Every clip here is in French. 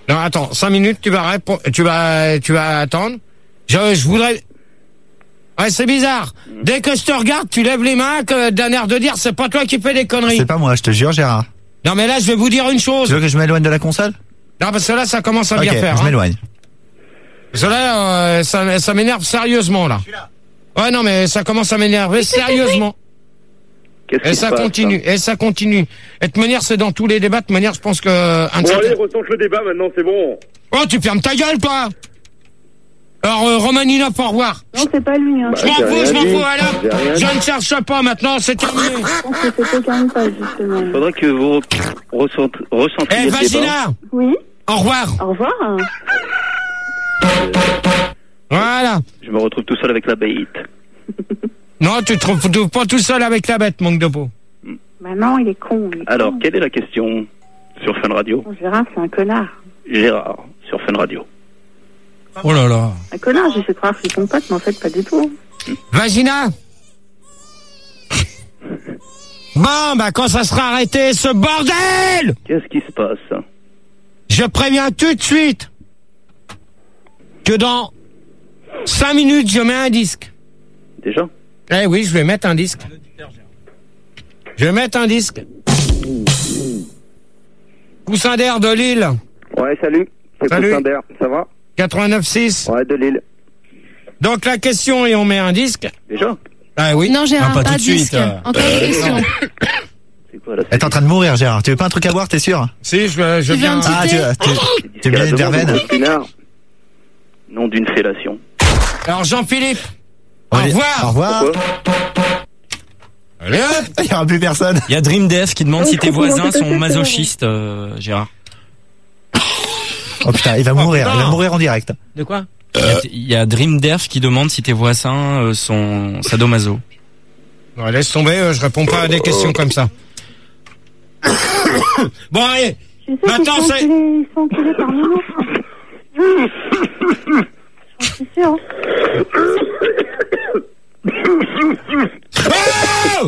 Non, attends, 5 minutes, tu vas attendre. Je voudrais... Ouais, c'est bizarre. Dès que je te regarde, tu lèves les mains, d'un air de dire, c'est pas toi qui fais des conneries. C'est pas moi, je te jure, Gérard. Non, mais là, je vais vous dire une chose. Tu veux que je m'éloigne de la console? Non, parce que là, ça commence à bien faire. Je m'éloigne. Parce que là, ça m'énerve sérieusement, là. Ouais, non, mais ça commence à m'énerver sérieusement. Et ça continue. Et de toute manière, c'est dans tous les débats. De toute manière, je pense que... Bon, allez, retente le débat maintenant, c'est bon. Oh, tu fermes ta gueule, toi. Alors, Romanina, au revoir. Non, c'est pas lui, hein. Je m'en fous, alors. Je ne cherche pas maintenant, c'est terminé. Je pense que c'est quelqu'un pas, justement. Il faudrait que vous ressentiez le débat. Vagina. Oui. Au revoir. Au revoir. Voilà. Je me retrouve tout seul avec la bête. Non, tu te retrouves pas tout seul avec la bête, manque de peau. Bah non, il est con. Alors, quelle est la question sur Fun Radio? Gérard, c'est un connard. Gérard, sur Fun Radio. Oh là là. Un connard, j'essaie de croire que c'est son pote, mais en fait, pas du tout. Vagina. Bon, bah quand ça sera arrêté, ce bordel! Qu'est-ce qui se passe? Je préviens tout de suite que dans 5 minutes, je mets un disque. Déjà? Eh oui, je vais mettre un disque. Je vais mettre un disque. Coussin d'air de Lille. Ouais, salut. C'est Salut. Coussin d'air, ça va? 89.6. Ouais, de Lille. Donc la question, et on met un disque. Déjà? Ah oui. Non, Gérard, pas pas tout de suite. disque. Encore une question. C'est quoi là? Elle est en train de mourir, Gérard. Tu veux pas un truc à boire, t'es sûr? Si, je Tu veux viens. un petit Ah, tu bien une verveine? Nom d'une fellation. Alors Jean-Philippe. Au Allez, revoir. Au revoir. Pourquoi? Allez, hop. Il y aura plus personne. Il y a DreamDev qui demande si tes voisins sont c'est masochistes, Gérard. Oh putain, il va mourir. Il va non. mourir en direct. De quoi? Il y a DreamDev qui demande si tes voisins sont sadomaso. Bon, laisse tomber, je réponds pas à des questions comme ça. Bon, allez. Je sais Maintenant, qu'ils c'est... ils sont enculés par nous. Je suis sûr. Oh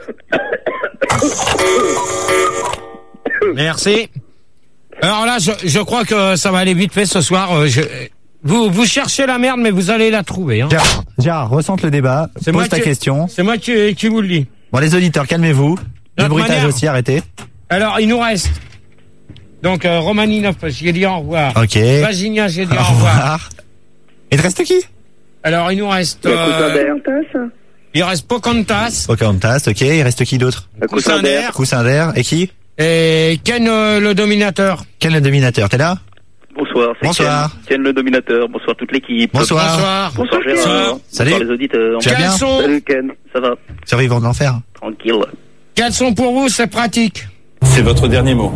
Merci. Alors là, je crois que ça va aller vite fait ce soir. Vous cherchez la merde, mais vous allez la trouver. Hein. Gérard, ressente le débat. Pose ta question. C'est moi qui vous le dis. Bon, les auditeurs, calmez-vous. Le Notre bruitage manière. aussi, arrêtez. Alors, il nous reste. Donc, Romaninov, j'ai dit au revoir. Ok. Vaginia, j'ai dit au revoir. Il te reste qui? Alors, il nous reste... il reste Pocantas, Pocahontas, ok. Il reste qui d'autre? Coussin d'air Coussin d'air. Et qui? et Ken le dominateur. Quel est le dominateur? T'es là? Bonsoir, c'est Bonsoir. Ken le dominateur. Bonsoir toute l'équipe. Bonsoir. Bonsoir Gérard. Bonsoir. Salut. Bonsoir les auditeurs. Tu vas bien? Caleçon. Salut Ken, ça va? Survivant de l'enfer. Tranquille. Quels sont pour vous, c'est pratique? C'est votre dernier mot.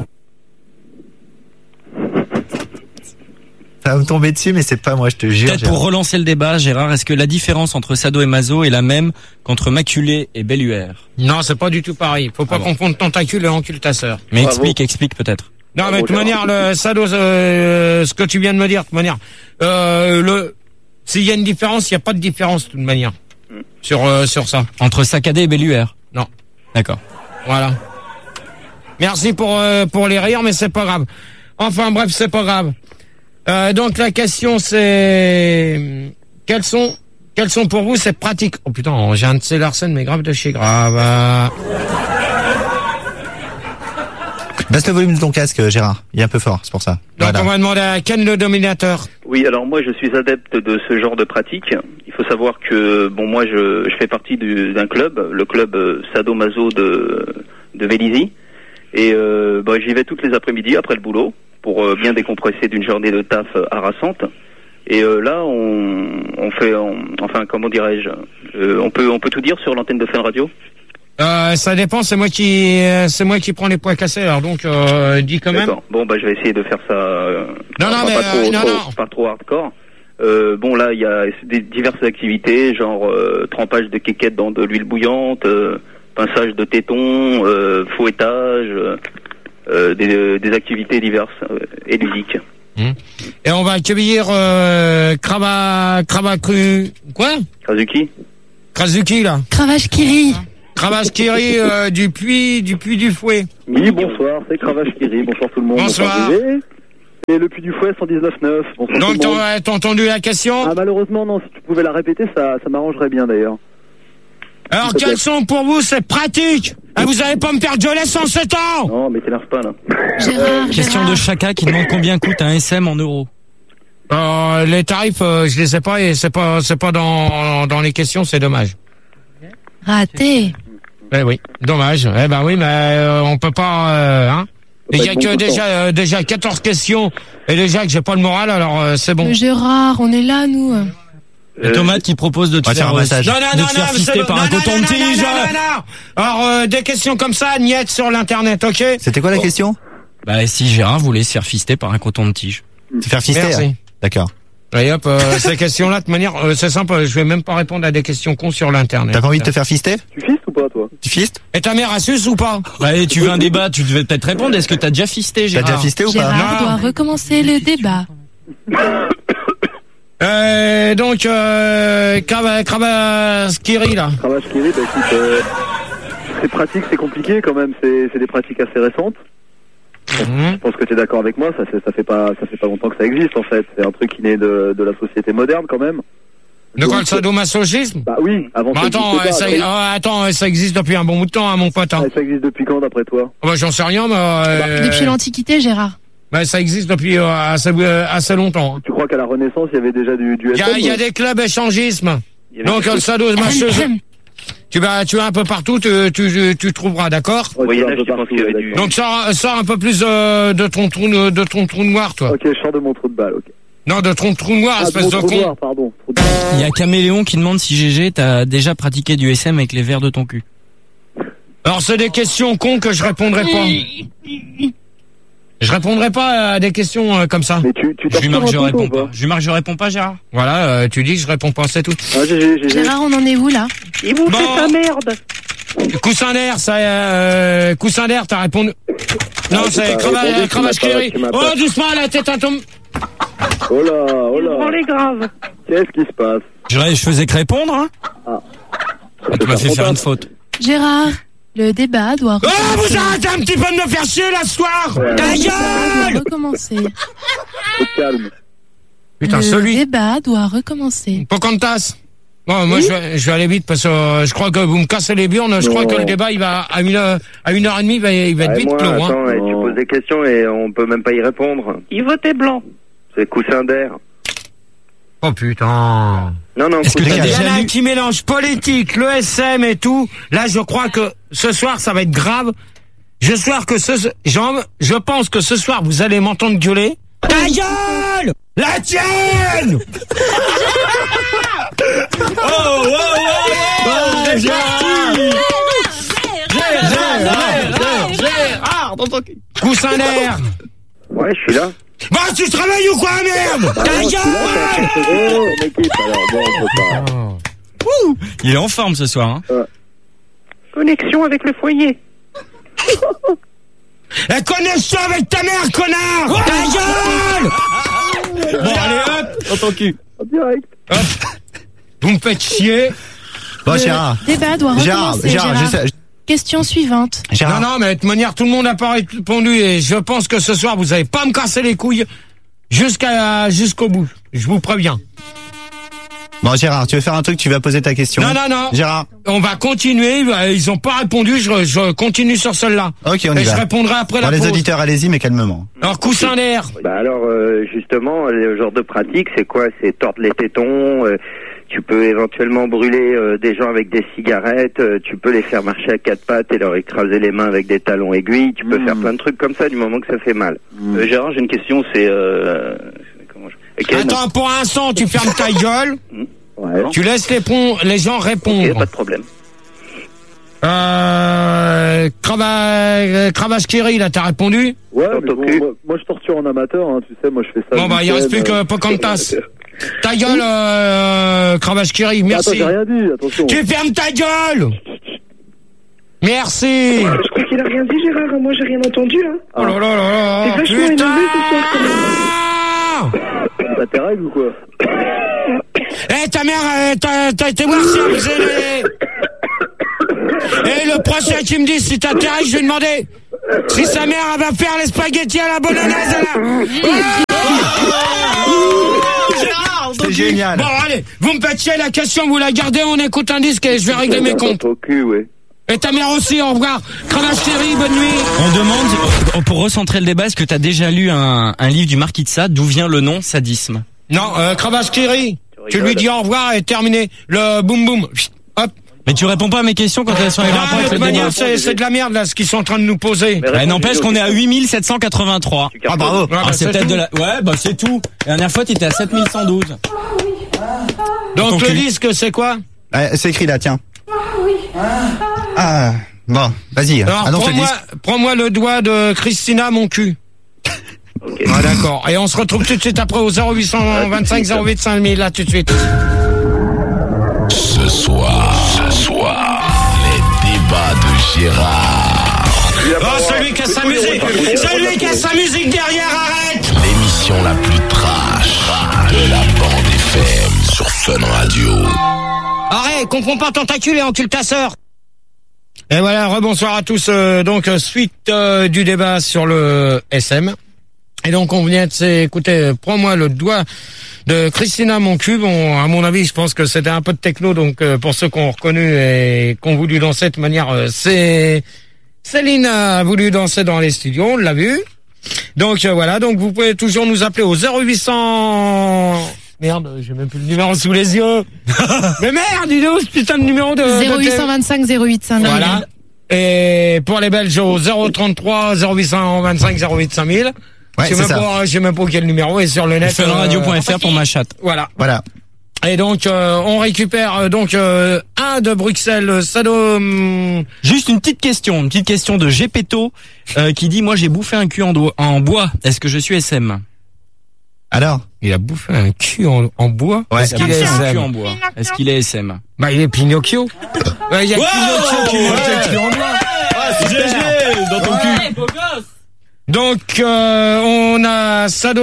Ça va me tomber dessus, mais c'est pas moi, je te jure. Peut-être pour relancer le débat, Gérard, est-ce que la différence entre sado et maso est la même qu'entre maculé et belluaire? Non, c'est pas du tout pareil. Faut pas confondre tentacule et encultasseur. Mais Bravo. explique peut-être. Non, mais de toute manière, le sado, ce que tu viens de me dire, de toute manière, s'il y a une différence, il n'y a pas de différence, de toute manière, sur ça. Entre saccadé et belluaire? Non. D'accord. Voilà. Merci pour les rires, mais c'est pas grave. Enfin, bref, c'est pas grave. Donc, la question, c'est, quels sont pour vous, c'est pratique? Oh putain, j'ai un de ces Larsen, mais grave de chez grave. Baisse le volume de ton casque, Gérard. Il est un peu fort, c'est pour ça. Donc, Voilà. on va demander à Ken le dominateur. Oui, alors moi je suis adepte de ce genre de pratique. Il faut savoir que bon moi je fais partie d'un club, le club Sadomaso de Vélizy, et j'y vais toutes les après-midi après le boulot pour bien décompresser d'une journée de taf harassante. Et là comment dirais-je, on peut tout dire sur l'antenne de Fun Radio. Ça dépend, c'est moi qui prends les poids cassés, alors donc dis quand même. D'accord. Bon je vais essayer de faire ça. Pas trop hardcore. Bon là il y a diverses activités genre trempage de quéquettes dans de l'huile bouillante, pinçage de tétons, fouettage, des activités diverses et ludiques. Et on va accueillir Kravazu Krasuki là. Cravache Kiri. Cravache Kiri du puits du Fouet. Oui, bonsoir, c'est Cravache Kiri. Bonsoir tout le monde. Bonsoir. Bonsoir, Gégé. Et le Puy du Fouet 119.9. Bonsoir Donc, tout le monde. t'as entendu la question? Ah, malheureusement, non. Si tu pouvais la répéter, ça m'arrangerait bien d'ailleurs. Alors, quels sont pour vous ces pratiques? Ah, vous allez pas me faire gueuler sans 7 ans? Non, mais t'énerve pas là. Gérard, Question de Chaka qui demande combien coûte un SM en euros. Les tarifs, je les sais pas et c'est pas dans les questions, c'est dommage. raté. Eh oui, dommage. Eh ben oui, mais on peut pas, hein. Il y a que déjà 14 questions et déjà que j'ai pas le moral, alors c'est bon. Mais Gérard, on est là, nous. Et Thomas qui propose de te faire un massage. Non, fister par un coton-tige. non. Alors, des questions comme ça, niette sur l'internet, ok? C'était quoi la question? Bah, si Gérard voulait se faire fister par un coton-tige. Se faire fister. Merci. D'accord. Et hop, ces questions-là, de manière, c'est simple, je vais même pas répondre à des questions cons sur l'internet. T'as pas envie de te faire fister? Tu fistes ou pas, toi? Tu fistes? Et ta mère a su ou pas? Bah, et tu veux un débat, tu devais peut-être répondre. Est-ce que t'as déjà fisté, T'as Gérard? déjà fisté ou pas? Gérard doit recommencer le débat. Donc, Kravaskiri, là. Kravaskiri, bah écoute, c'est pratique, c'est compliqué quand même, c'est des pratiques assez récentes. Je pense que tu es d'accord avec moi, ça fait pas longtemps que ça existe en fait. C'est un truc qui naît de la société moderne quand même. De quoi, le sadomasochisme? Bah oui, avant Bah, ça ça existe depuis un bon bout de temps, hein, mon pote. Hein. Ça existe depuis quand d'après toi? Bah, j'en sais rien, mais... Depuis l'Antiquité, Gérard. Bah, ça existe depuis assez longtemps. Hein. Tu crois qu'à la Renaissance, il y avait déjà du SM? Il y a des clubs échangisme. Donc, le sadomasochisme, tu vas un peu partout, tu trouveras, d'accord? Oui, là, je pense qu'il y avait du... Donc, sors un peu plus de ton trou noir, toi. Ok, je sors de mon trou de balle, ok. Non, de ton trou noir, espèce de trou con. noir, pardon. Il y a Caméléon qui demande si GG t'as déjà pratiqué du SM avec les verres de ton cul. Alors, c'est des questions cons que je répondrai pas. Je répondrai pas à des questions comme ça. Mais tu Je lui marque, je réponds pas. pas. Je lui marque, je réponds pas, Gérard. Voilà, tu dis que je réponds pas, c'est tout. Ah, GG. Gérard, on en est où, là? Ils vous Bon. fait ta merde. Coussin d'air, coussin d'air, t'as répondu. Non, c'est Kravaskiri. tu m'as Oh, pas- doucement, la tête un tombe. Oh là, Ils vont les graves. qu'est-ce qui se passe? Je faisais que répondre, hein. Tu m'as fait faire une faute. Gérard, le débat doit Oh, vous arrêtez un petit peu de me faire chier, là, ce soir. Ta gueule! recommencer. Faut te calme. Putain, Le celui. débat doit recommencer. Pocahontas. Bon, moi, je vais aller vite parce que je crois que vous me cassez les burnes. Je crois que le débat, il va à 1h30, il va être vite moi, clos, hein. attends, tu poses des questions et on peut même pas y répondre. Ils votaient blanc. C'est coussin d'air. Oh, putain. Non, Est-ce que coussin t'as Il y d'air. en déjà a lu qui mélange politique, le SM et tout. Là, je crois que ce soir, ça va être grave. Je pense que ce soir, vous allez m'entendre gueuler. Ta gueule! La tienne! Coussin d'air! Ouais, je suis là. Bah, tu te réveilles ou quoi, merde? Ta gueule! Oh, mon équipe, alors bon, on peut pas. Il est en forme ce soir, hein. Connexion avec le foyer. La connexion avec ta mère, connard! Ta gueule! Bon, allez, hop! Dans ton cul. En direct. Hop! Vous me faites chier! Bon, Le Gérard. débat doit recommencer, Gérard. je sais- Question suivante. Gérard. Non, mais de toute manière, tout le monde n'a pas répondu et je pense que ce soir, vous allez pas me casser les couilles jusqu'au bout. Je vous préviens. Bon, Gérard, tu veux faire un truc, tu vas poser ta question. Non. Gérard. On va continuer. Ils ont pas répondu. Je continue sur celle-là. Ok, on y Et je va. répondrai après Bon, la les pause. auditeurs, allez-y, mais calmement. Alors, coussin d'air. Bah alors, justement, le genre de pratique, c'est quoi? C'est tordre les tétons. Tu peux éventuellement brûler des gens avec des cigarettes. Tu peux les faire marcher à quatre pattes et leur écraser les mains avec des talons aiguilles. Tu peux faire plein de trucs comme ça du moment que ça fait mal. Gérard, j'ai une question. C'est Attends, pour un instant, tu fermes ta gueule. Ouais. Tu laisses les gens répondre. Ok, pas de problème. Kravaskiri, là, t'as répondu? Ouais, Dans mais ton bon, cul. moi je torture en amateur, hein, tu sais, moi je fais ça. Bon, bah, il reste plus que Pocahontas. Ta gueule, Kravaskiri, Attends, merci. j'ai rien dit, attention. Tu fermes ta gueule! Merci! Je crois qu'il a rien dit, Gérard. Moi, j'ai rien entendu, hein. Oh là là là là! T'es vachement Putain! énervé ce soir, quand même. T'as tes règles ou quoi? Eh, ta mère, t'as été voir si elle faisait les... Eh, le procès qui me dit si t'as tes règles, je lui ai demandé. Si sa mère, elle va faire les spaghettis à la bolognaise, C'est génial. Bon, allez, vous me faites chier la question, vous la gardez, on écoute un disque et je vais régler mes comptes. Au cul, ouais. Et ta mère aussi, au revoir. Cravache Thierry, bonne nuit. On demande, pour recentrer le débat, est-ce que t'as déjà lu un livre du Marquis de Sade, d'où vient le nom sadisme? Non, Cravache Thierry, tu lui dis au revoir et terminé. Le boum boum. Hop. Mais tu réponds pas à mes questions quand elles sont les rapports avec le débat. C'est de la merde là, ce qu'ils sont en train de nous poser. N'empêche qu'on est à 8783. Ah bravo. Ah, c'est peut-être de la... Ouais, bah c'est tout. La dernière fois, t'étais à 7112. Donc le disque, c'est quoi? C'est écrit là, tiens. Ah, bon, vas-y. Alors, prends-moi le doigt de Christina, mon cul. Ok. Ah, d'accord. Et on se retrouve tout de suite après au 0825 08 5000, là, tout de suite. Ce soir, les débats de Gérard. Oh, celui qui a sa musique! Celui qui a sa musique derrière, arrête! L'émission la plus trash de la bande FM sur Fun Radio. Arrête, comprends pas, tentacule et encule ta sœur! Et voilà, rebonsoir à tous. Donc, suite du débat sur le SM. Et donc, on vient de s'écouter, prends-moi le doigt de Christina Moncube. Bon, à mon avis, je pense que c'était un peu de techno. Donc, pour ceux qui ont reconnu et qui ont voulu danser de manière, c'est Céline a voulu danser dans les studios, on l'a vu. Donc, voilà. Donc, vous pouvez toujours nous appeler au 0800... Merde, j'ai même plus le numéro sous les yeux. Mais merde, dis-nous, ce putain de numéro de... 0825 08 5000. Voilà. Et pour les Belges au 033 0825 08 5000. Ouais, je sais même pas quel numéro est sur le net. Funradio.fr pour ma chatte. Voilà. Voilà. Et donc on récupère un de Bruxelles, Sado. Juste une petite question de Gepetto qui dit moi j'ai bouffé un cul en bois. Est-ce que je suis SM? Alors? Il a bouffé un cul en bois. Ouais. Est-ce qu'il est un cul en bois? Est-ce qu'il est SM? Bah il est Pinocchio. Il y a Pinocchio qui mange un cul en bois. GG dans ton cul. Donc on a Sado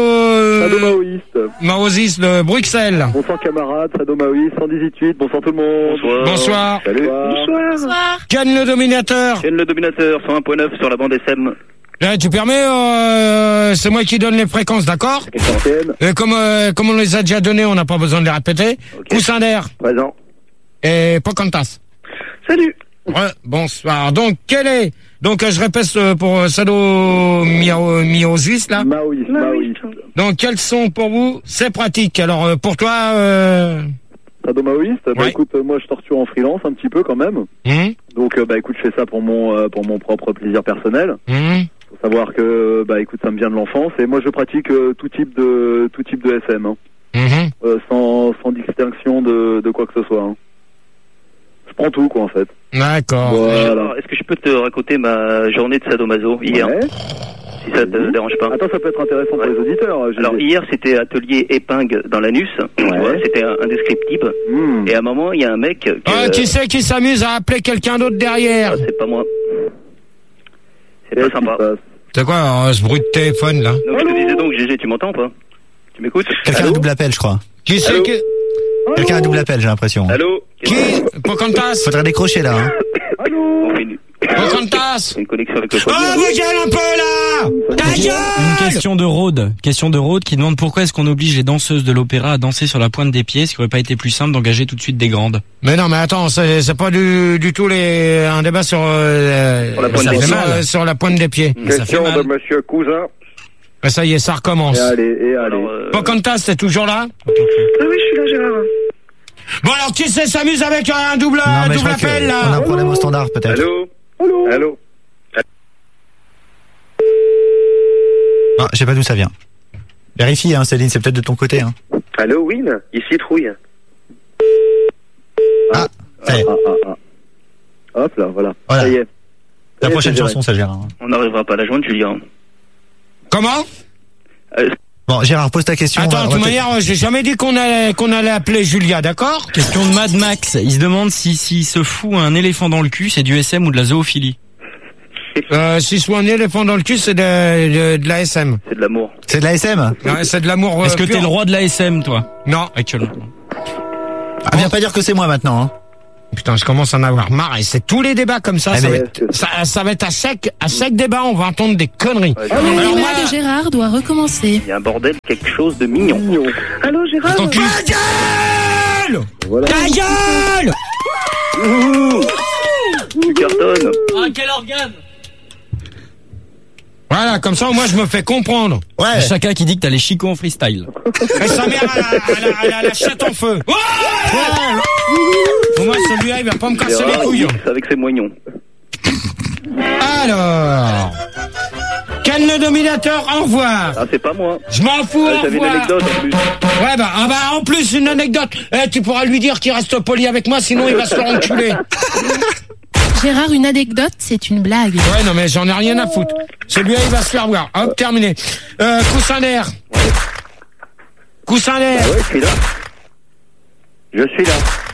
Maoïste de Bruxelles. Bonsoir camarades, Sado Maoïste, 118, bonsoir tout le monde. Bonsoir. Salut. Bonsoir. Ken le dominateur. Ken le dominateur, 101.9 sur la bande SM. Là, tu permets, c'est moi qui donne les fréquences, d'accord? Ancienne. Et comme on les a déjà données, on n'a pas besoin de les répéter. Okay. Coussin d'air. Présent. Et Pocahontas. Salut. Ouais, bonsoir. Donc, je répète pour Sado Miozis, là. Maoïste. Donc, quels sont pour vous ces pratiques? Alors, pour toi, Sado Maoïste, bah ouais. écoute, moi je torture en freelance un petit peu quand même. Donc bah écoute, je fais ça pour mon propre plaisir personnel. Faut savoir que bah écoute, ça me vient de l'enfance et moi je pratique tout type de SM, hein. Sans distinction de quoi que ce soit. Hein. Je prends tout quoi en fait. D'accord. Voilà. Est-ce que je peux te raconter ma journée de sadomaso hier, Ouais. si ça te dérange pas? Attends, ça peut être intéressant pour les auditeurs. Alors hier c'était atelier épingle dans l'anus, tu vois, c'était indescriptible. Et à un moment il y a un mec Qui c'est qui s'amuse à appeler quelqu'un d'autre derrière? Ah, c'est pas moi. C'est pas sympa. C'est quoi ce bruit de téléphone là? Donc je te disais donc GG, tu m'entends pas? Tu m'écoutes? Quelqu'un a double appel, je crois. Qui c'est qui... Quelqu'un a double appel, j'ai l'impression. Allô? Qui? Pocahontas? Faudrait décrocher là, hein. Pocahontas? Une connexion avec le Oh, vous gueule un peu là! Ta gueule! Une question de Rode qui demande pourquoi est-ce qu'on oblige les danseuses de l'opéra à danser sur la pointe des pieds, ce qui aurait pas été plus simple d'engager tout de suite des grandes. Mais non, mais attends, c'est pas du tout un débat sur la pointe des pieds. Question de Monsieur Cousin. Mais ça y est, ça recommence. Et allez. Alors, Pocahontas, t'es toujours là? Ah oui, je suis là, Gérard. Bon alors, qui s'amuse avec un double Non, mais je crois appel que là? on a un problème au standard, peut-être. Allô. Ah, je sais pas d'où ça vient. Vérifie, hein, Céline, c'est peut-être de ton côté, hein. Allô, Win. Ici Trouille. Ah, ça y est. Hop là, voilà. Voilà. Ça y est. La prochaine chanson, ça, Gérard. on n'arrivera pas à la joindre, Julien. Comment? Bon, Gérard, pose ta question. Attends, de toute manière, j'ai jamais dit qu'on allait appeler Julia, d'accord? Question de Mad Max. Il se demande si se fout un éléphant dans le cul, c'est du SM ou de la zoophilie. Si soit un éléphant dans le cul, c'est de la SM. C'est de l'amour. C'est de la SM? Ouais, c'est de l'amour. Est-ce que pur. t'es le roi de la SM, toi? Non. Actuellement. Ah, viens pas dire que c'est moi maintenant, hein. Putain, je commence à en avoir marre et c'est tous les débats comme ça. Ah, Ça va mais- être, ça va être à chaque débat, on va entendre des conneries. Ouais, Le Alors débat moi, de Gérard doit recommencer. il y a un bordel, quelque chose de mignon. Allô, Gérard? ton cul. Ta gueule! Voilà. Ta gueule! Tu cartonnes. Ah, quel organe! Voilà, comme ça, moi, je me fais comprendre. Ouais. Chacun qui dit que t'as les chicots en freestyle. Et sa mère, elle a la chatte en feu. Ouais. Au moins, celui-là, il va pas me casser les couilles. C'est avec ses moignons. Alors, quel le dominateur, au revoir. Ah, c'est pas moi. Je m'en fous, au J'avais une revoir. anecdote en plus. Ouais, en plus, une anecdote. Tu pourras lui dire qu'il reste poli avec moi, sinon il va se faire enculer. Gérard, une anecdote, c'est une blague. Ouais, non, mais j'en ai rien à foutre. Celui-là, il va se faire voir. Hop, terminé. Coussin d'air. Coussin d'air. Ah ouais, je suis là. Je suis là.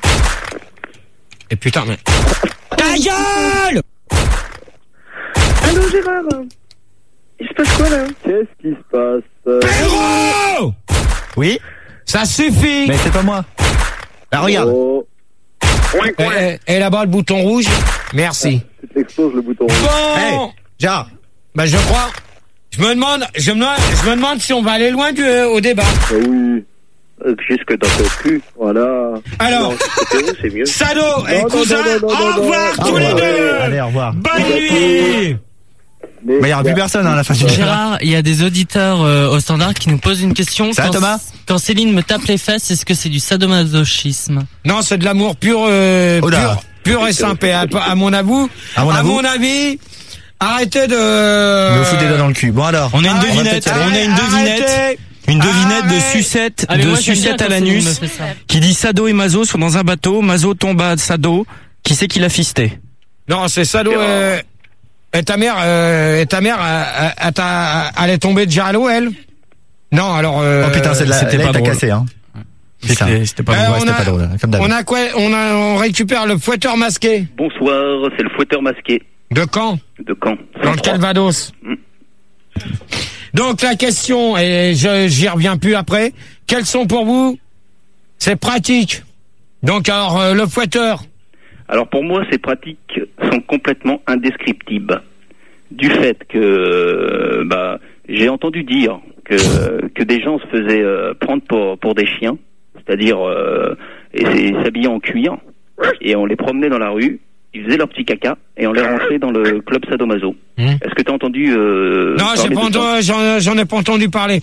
Et putain, mais... Ta gueule! Allô, Gérard? Il se passe quoi, là? Qu'est-ce qui se passe Pedro! Oui. Ça suffit. Mais c'est pas moi. Là, regarde. Oh, Et là-bas, le bouton rouge. Merci. tu t'exploses le bouton rouge. Bon. Hey, Gérard. Bah, je crois. Je me demande si on va aller loin au débat. Ah oui. Jusque dans ton cul. Voilà. Alors, Non, c'était où, c'est mieux. Sado et Non, cousin, non, au non. revoir tous les deux. Allez, au revoir. Bonne nuit. Mais Mais il y aura plus personne à la fin du débat. Gérard, il y a des auditeurs au standard qui nous posent une question. Ça va, Thomas Quand Céline me tape les fesses, est-ce que c'est du sadomasochisme? Non, c'est de l'amour pur, Oh là. pur et simple. Et à mon avis, arrêtez de... Me fout des doigts dans le cul. Bon alors. On a une va devinette. peut-être y aller. On a une devinette. Arrêtez. Une devinette de Arrête. sucette, Ah, mais de moi, j'aime bien sucette quand à Céline me l'anus, fait ça. qui dit Sado et Mazo sont dans un bateau, Mazo tombe à Sado, qui c'est qui l'a fisté? Non, c'est Sado et ta mère, elle est tombée de Géralo, elle? Non, alors... Oh putain, c'est de la. c'était Là, pas il t'a drôle. cassé, hein. Putain. C'était pas Euh, drôle. Ouais, c'était pas drôle, comme d'hab. on récupère le fouetteur masqué. Bonsoir, c'est le fouetteur masqué. De quand? De Caen. Dans le 103. Calvados. Mm. Donc la question, et j'y reviens plus après, quels sont pour vous ces pratiques? Donc alors, le fouetteur. Alors pour moi, ces pratiques sont complètement indescriptibles. Du fait que j'ai entendu dire que des gens se faisaient prendre pour des chiens, c'est-à-dire et s'habillaient en cuir, et on les promenait dans la rue, ils faisaient leur petit caca et on les rentrait dans le club sadomaso. Est-ce que tu as entendu Non, parler de ça j'en ai pas entendu parler.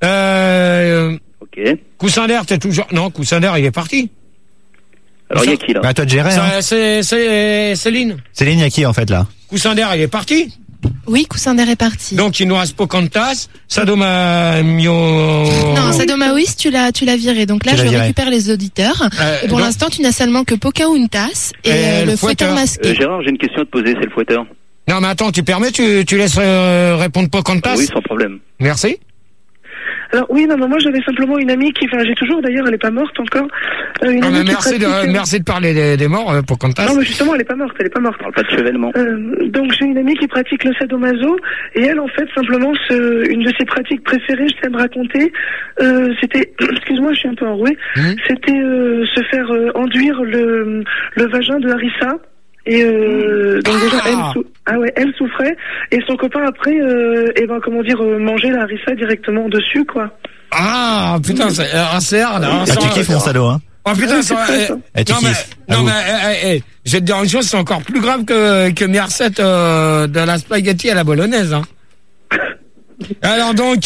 Ok. Coussin d'air, t'es toujours... Non, Coussin d'air, il est parti. Alors il y a qui là? Bah, à toi de gérer, hein. C'est Céline. Céline, il y a qui, en fait, là? Coussin d'air, il est parti. Oui, coussin d'air est parti. Donc il nous reste Pocahontas, Sadomamio... Non, Sadomaoïs, tu l'as viré. Donc là, Tu l'as je viré. récupère les auditeurs. Et pour donc- l'instant, tu n'as seulement que Pocahontas et le le fouetteur fouetteur. masqué. Gérard, j'ai une question à te poser, c'est le fouetteur. Non, mais attends, tu permets, tu laisses répondre Pocahontas? Oui, sans problème. Merci. Alors, oui, non, moi, j'avais simplement une amie qui, j'ai toujours, d'ailleurs, elle est pas morte encore. Une Non, mais amie qui pratique, merci de parler des morts, Pocahontas. Non, mais justement, elle est pas morte. On parle pas de chevènement. Donc j'ai une amie qui pratique le sadomaso et elle en fait simplement une de ses pratiques préférées, je sais me raconter, c'était, excuse-moi je suis un peu enrouée, c'était se faire enduire le vagin de Harissa et donc déjà elle souffrait et son copain après mangeait la Harissa directement dessus quoi. Ah, putain, c'est hard. Ah, tu kiffes mon salaud, hein. Oh putain, Eh, tu non, mais, kiffes. non, avoue. mais, je vais te dire une chose, c'est encore plus grave que mes recettes de la spaghetti à la bolognaise, hein. Alors donc,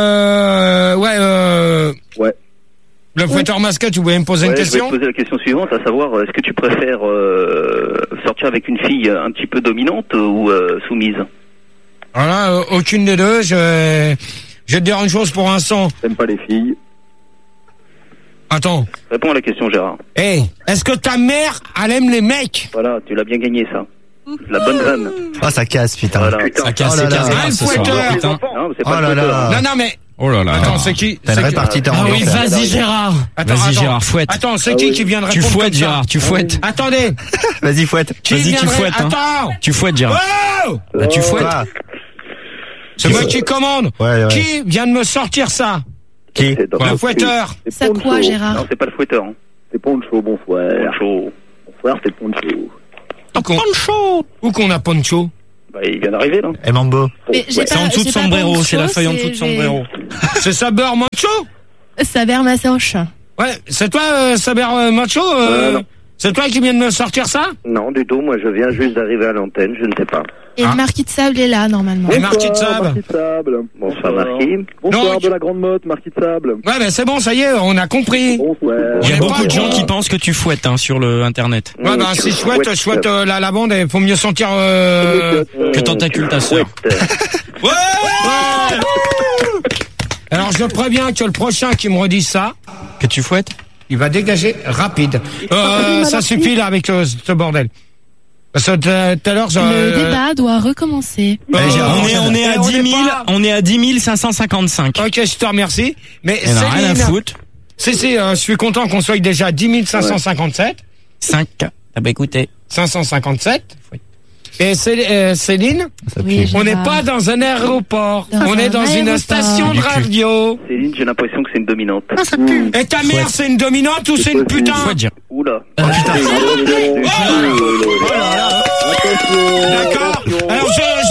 Ouais. le fouetteur masqué, tu voulais me poser une Ouais, je vais question? te poser la question suivante, à savoir, est-ce que tu préfères sortir avec une fille un petit peu dominante ou soumise? Voilà, aucune des deux, je vais te dire une chose pour l'instant. T'aimes pas les filles. Attends. Réponds à la question, Gérard. Hey, est-ce que ta mère, elle aime les mecs? Voilà, tu l'as bien gagné, ça. La bonne vanne. Oh, ça casse, putain. Voilà. Ça casse, Oh là c'est là. 15 Ah, grammes le ce soir. fouetteur. Putain. Non, mais c'est Oh pas là le fouetteur. là. Non, mais, Oh là là. attends, c'est qui? T'as c'est une qui- répartiteur Ah en oui, enfer. vas-y Gérard. Attends, Vas-y, attends. Gérard, fouette. Attends, c'est Ah qui oui. qui vient de Tu répondre fouettes, comme ça? Gérard, tu fouettes. Attendez. Vas-y, fouette. Qui Vas-y, vient tu de fouettes, hein. Attends. Tu fouettes, Gérard. Oh! Bah, tu fouettes. Quoi? C'est moi qui commande. Ouais. Qui vient de me sortir ça? Qui? C'est dans Le le fouetteur. C'est Ça quoi, Poncho. Gérard? Non, c'est pas le fouetteur. Hein. C'est Poncho, bonsoir. Poncho. soir, c'est Poncho. Où qu'on a Poncho? Bah, il vient d'arriver, là. Et Mambo. Mais j'ai C'est pas- en dessous de j'ai pas sombrero, Poncho, c'est la feuille en dessous de j'ai- sombrero. C'est Saber Macho? Saber Masoche. Ouais, c'est toi, Saber Macho? Non. C'est toi qui viens de me sortir ça? Non, du tout. Moi, je viens juste d'arriver à l'antenne. Je ne sais pas. Et le marquis de sable est là, normalement. Et Marquis de Sable. Marquis de Sable. Bonsoir, Marquis. Bonsoir Donc- de la Grande Motte, Marquis de Sable. Ouais, ben c'est bon, ça y est, on a compris. Bonsoir. Il y a est beaucoup pas de gens con. qui pensent que tu fouettes sur le internet. Ouais, ben c'est chouette, la lavande, il faut mieux sentir... Que tentacules ta sœur. Ouais. Alors je préviens que le prochain qui me redit ça, Que tu fouettes? il va dégager rapide. Ça suffit là avec ce bordel. Parce que tout à l'heure, Le débat doit recommencer. On est à 10 000, on est à 10 555. Ok, je te remercie. Mais Il y en a rien à Céline, foutre. je suis content qu'on soit déjà à 10 557. 5. Ah bah écoutez. 557. Et Céline, Oui, on n'est Gérard. pas dans un aéroport, Dans on est un dans une aéroport. station de radio. Céline, j'ai l'impression que c'est une dominante. Et ta mère, c'est une dominante ou c'est une putain? Fouette, Gérard. Oula. D'accord. Alors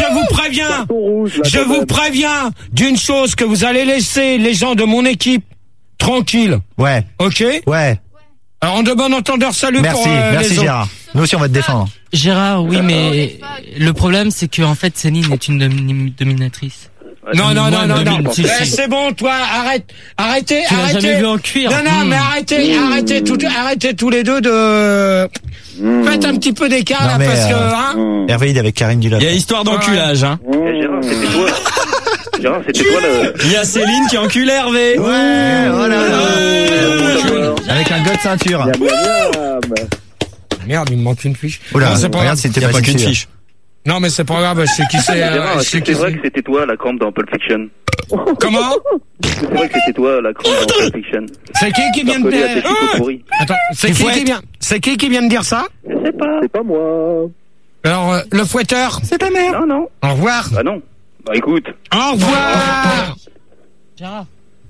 je vous préviens d'une chose, que vous allez laisser les gens de mon équipe tranquilles. Ouais. Ok? Ouais. Alors en de bon entendeur, salut Merci, pour merci les autres. Gérard. Nous aussi on va te défendre. Gérard, oui, mais le problème, c'est que en fait, Céline est une dominatrice. Non, Moi, non. si, si. C'est bon, toi, arrêtez. Tu l'as jamais vu en cuir. Non, mais arrêtez tous les deux de... Faites un petit peu d'écart, Non, là, mais, parce que, hein. Hervé, il est avec Karine Dulac. Il y a histoire d'enculage, hein. Gérard, c'était toi. Gérard, c'était toi le... Il y a Céline qui encule Hervé. Ouais, voilà. Avec un god ceinture. Merde, il me manque une fiche. Oula, Non, c'est pas regarde grave. si t'es Il n'y a pas qu'une sûr. fiche. Non, mais c'est pas grave, je sais qui c'est. Gérard, je est-ce sais que qui c'est vrai c'est. que c'était toi la crampe dans Pulp Fiction? Comment? C'est vrai que c'était toi la crampe dans Pulp Fiction? C'est qui vient de Collé à tes dire... chicots pourris. Attends, c'est qui vient de dire ça? Je sais pas. C'est pas moi. Alors, le fouetteur? C'est ta mère. Non, non. Au revoir. Bah non. Bah écoute. Au revoir. Gérard.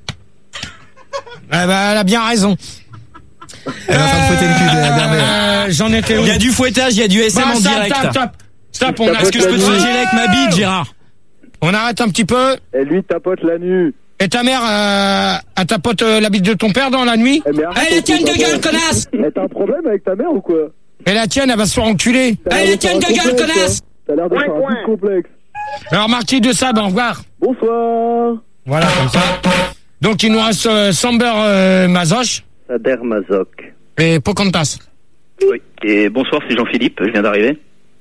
Eh ben, elle a bien raison. Elle va faire fouetter le cul de J'en étais où? Il y a du fouettage, il y a du SM en Stop, direct. Stop, on Est-ce que je peux te flageller avec ma bite, Gérard? On arrête un petit peu. Et lui tapote la nuit. Et ta mère, elle tapote la bite de ton père dans la nuit? Eh, la tienne de gueule, connasse! T'as un problème avec ta mère ou quoi? Et la tienne, elle va se faire enculer. La tienne de gueule, connasse! T'as l'air de faire un petit complexe. Alors, Marquis de Sable, au revoir. Bonsoir. Voilà, comme ça. Donc, il nous reste Samber Mazoche Sader Mazoc. et Pocahontas. Oui. Et bonsoir, c'est Jean-Philippe, je viens d'arriver.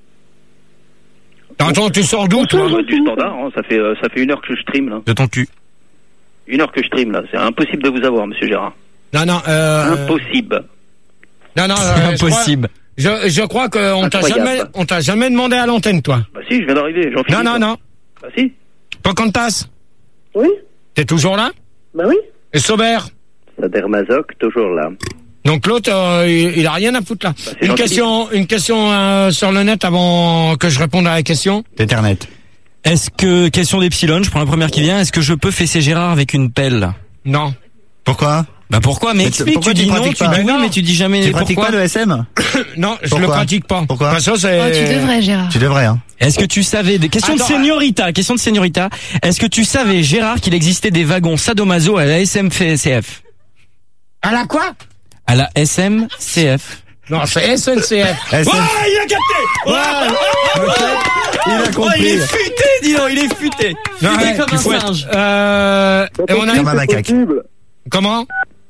Attends, tu sors d'où, toi? Du standard, hein. Ça fait 1 heure que je stream, là. De ton cul. 1 heure que je stream, là. C'est impossible de vous avoir, monsieur Gérard. Non, Impossible. Non, C'est impossible. Je crois qu'on Incroyable. t'a jamais demandé à l'antenne, toi. Bah si, je viens d'arriver, Jean-Philippe. Non. Bah si. Pocahontas, Oui, t'es toujours là? bah oui. Et Saubert? Sader Mazoc, toujours là. Donc l'autre, il a rien à foutre là. c'est Une question sur le net avant que je réponde à la question. Internet. Est-ce que, question d'Epsilon, je prends la première qui vient, est-ce que je peux fesser Gérard avec une pelle? Non. Pourquoi? Bah pourquoi? Mais explique, pourquoi tu tu dis non, pratiques tu pas? dis oui, Non. mais tu dis jamais Tu les pratiques pourquoi. pas le SM? Non, je Pourquoi le pratique pas. Pourquoi? Parce que Oh, c'est... tu devrais, Gérard. Tu devrais, hein. Est-ce que tu savais, question de seniorita. Est-ce que tu savais, Gérard, qu'il existait des wagons sadomaso à la SMCF? À la quoi? À la SMCF. Non, c'est SNCF. SM. il a capté. Il a Oh, compris. il est futé, dis donc, il est futé. Non, Futé ouais, comme tu un fouettes. singe. Et on a... Comme un macaque. Comment?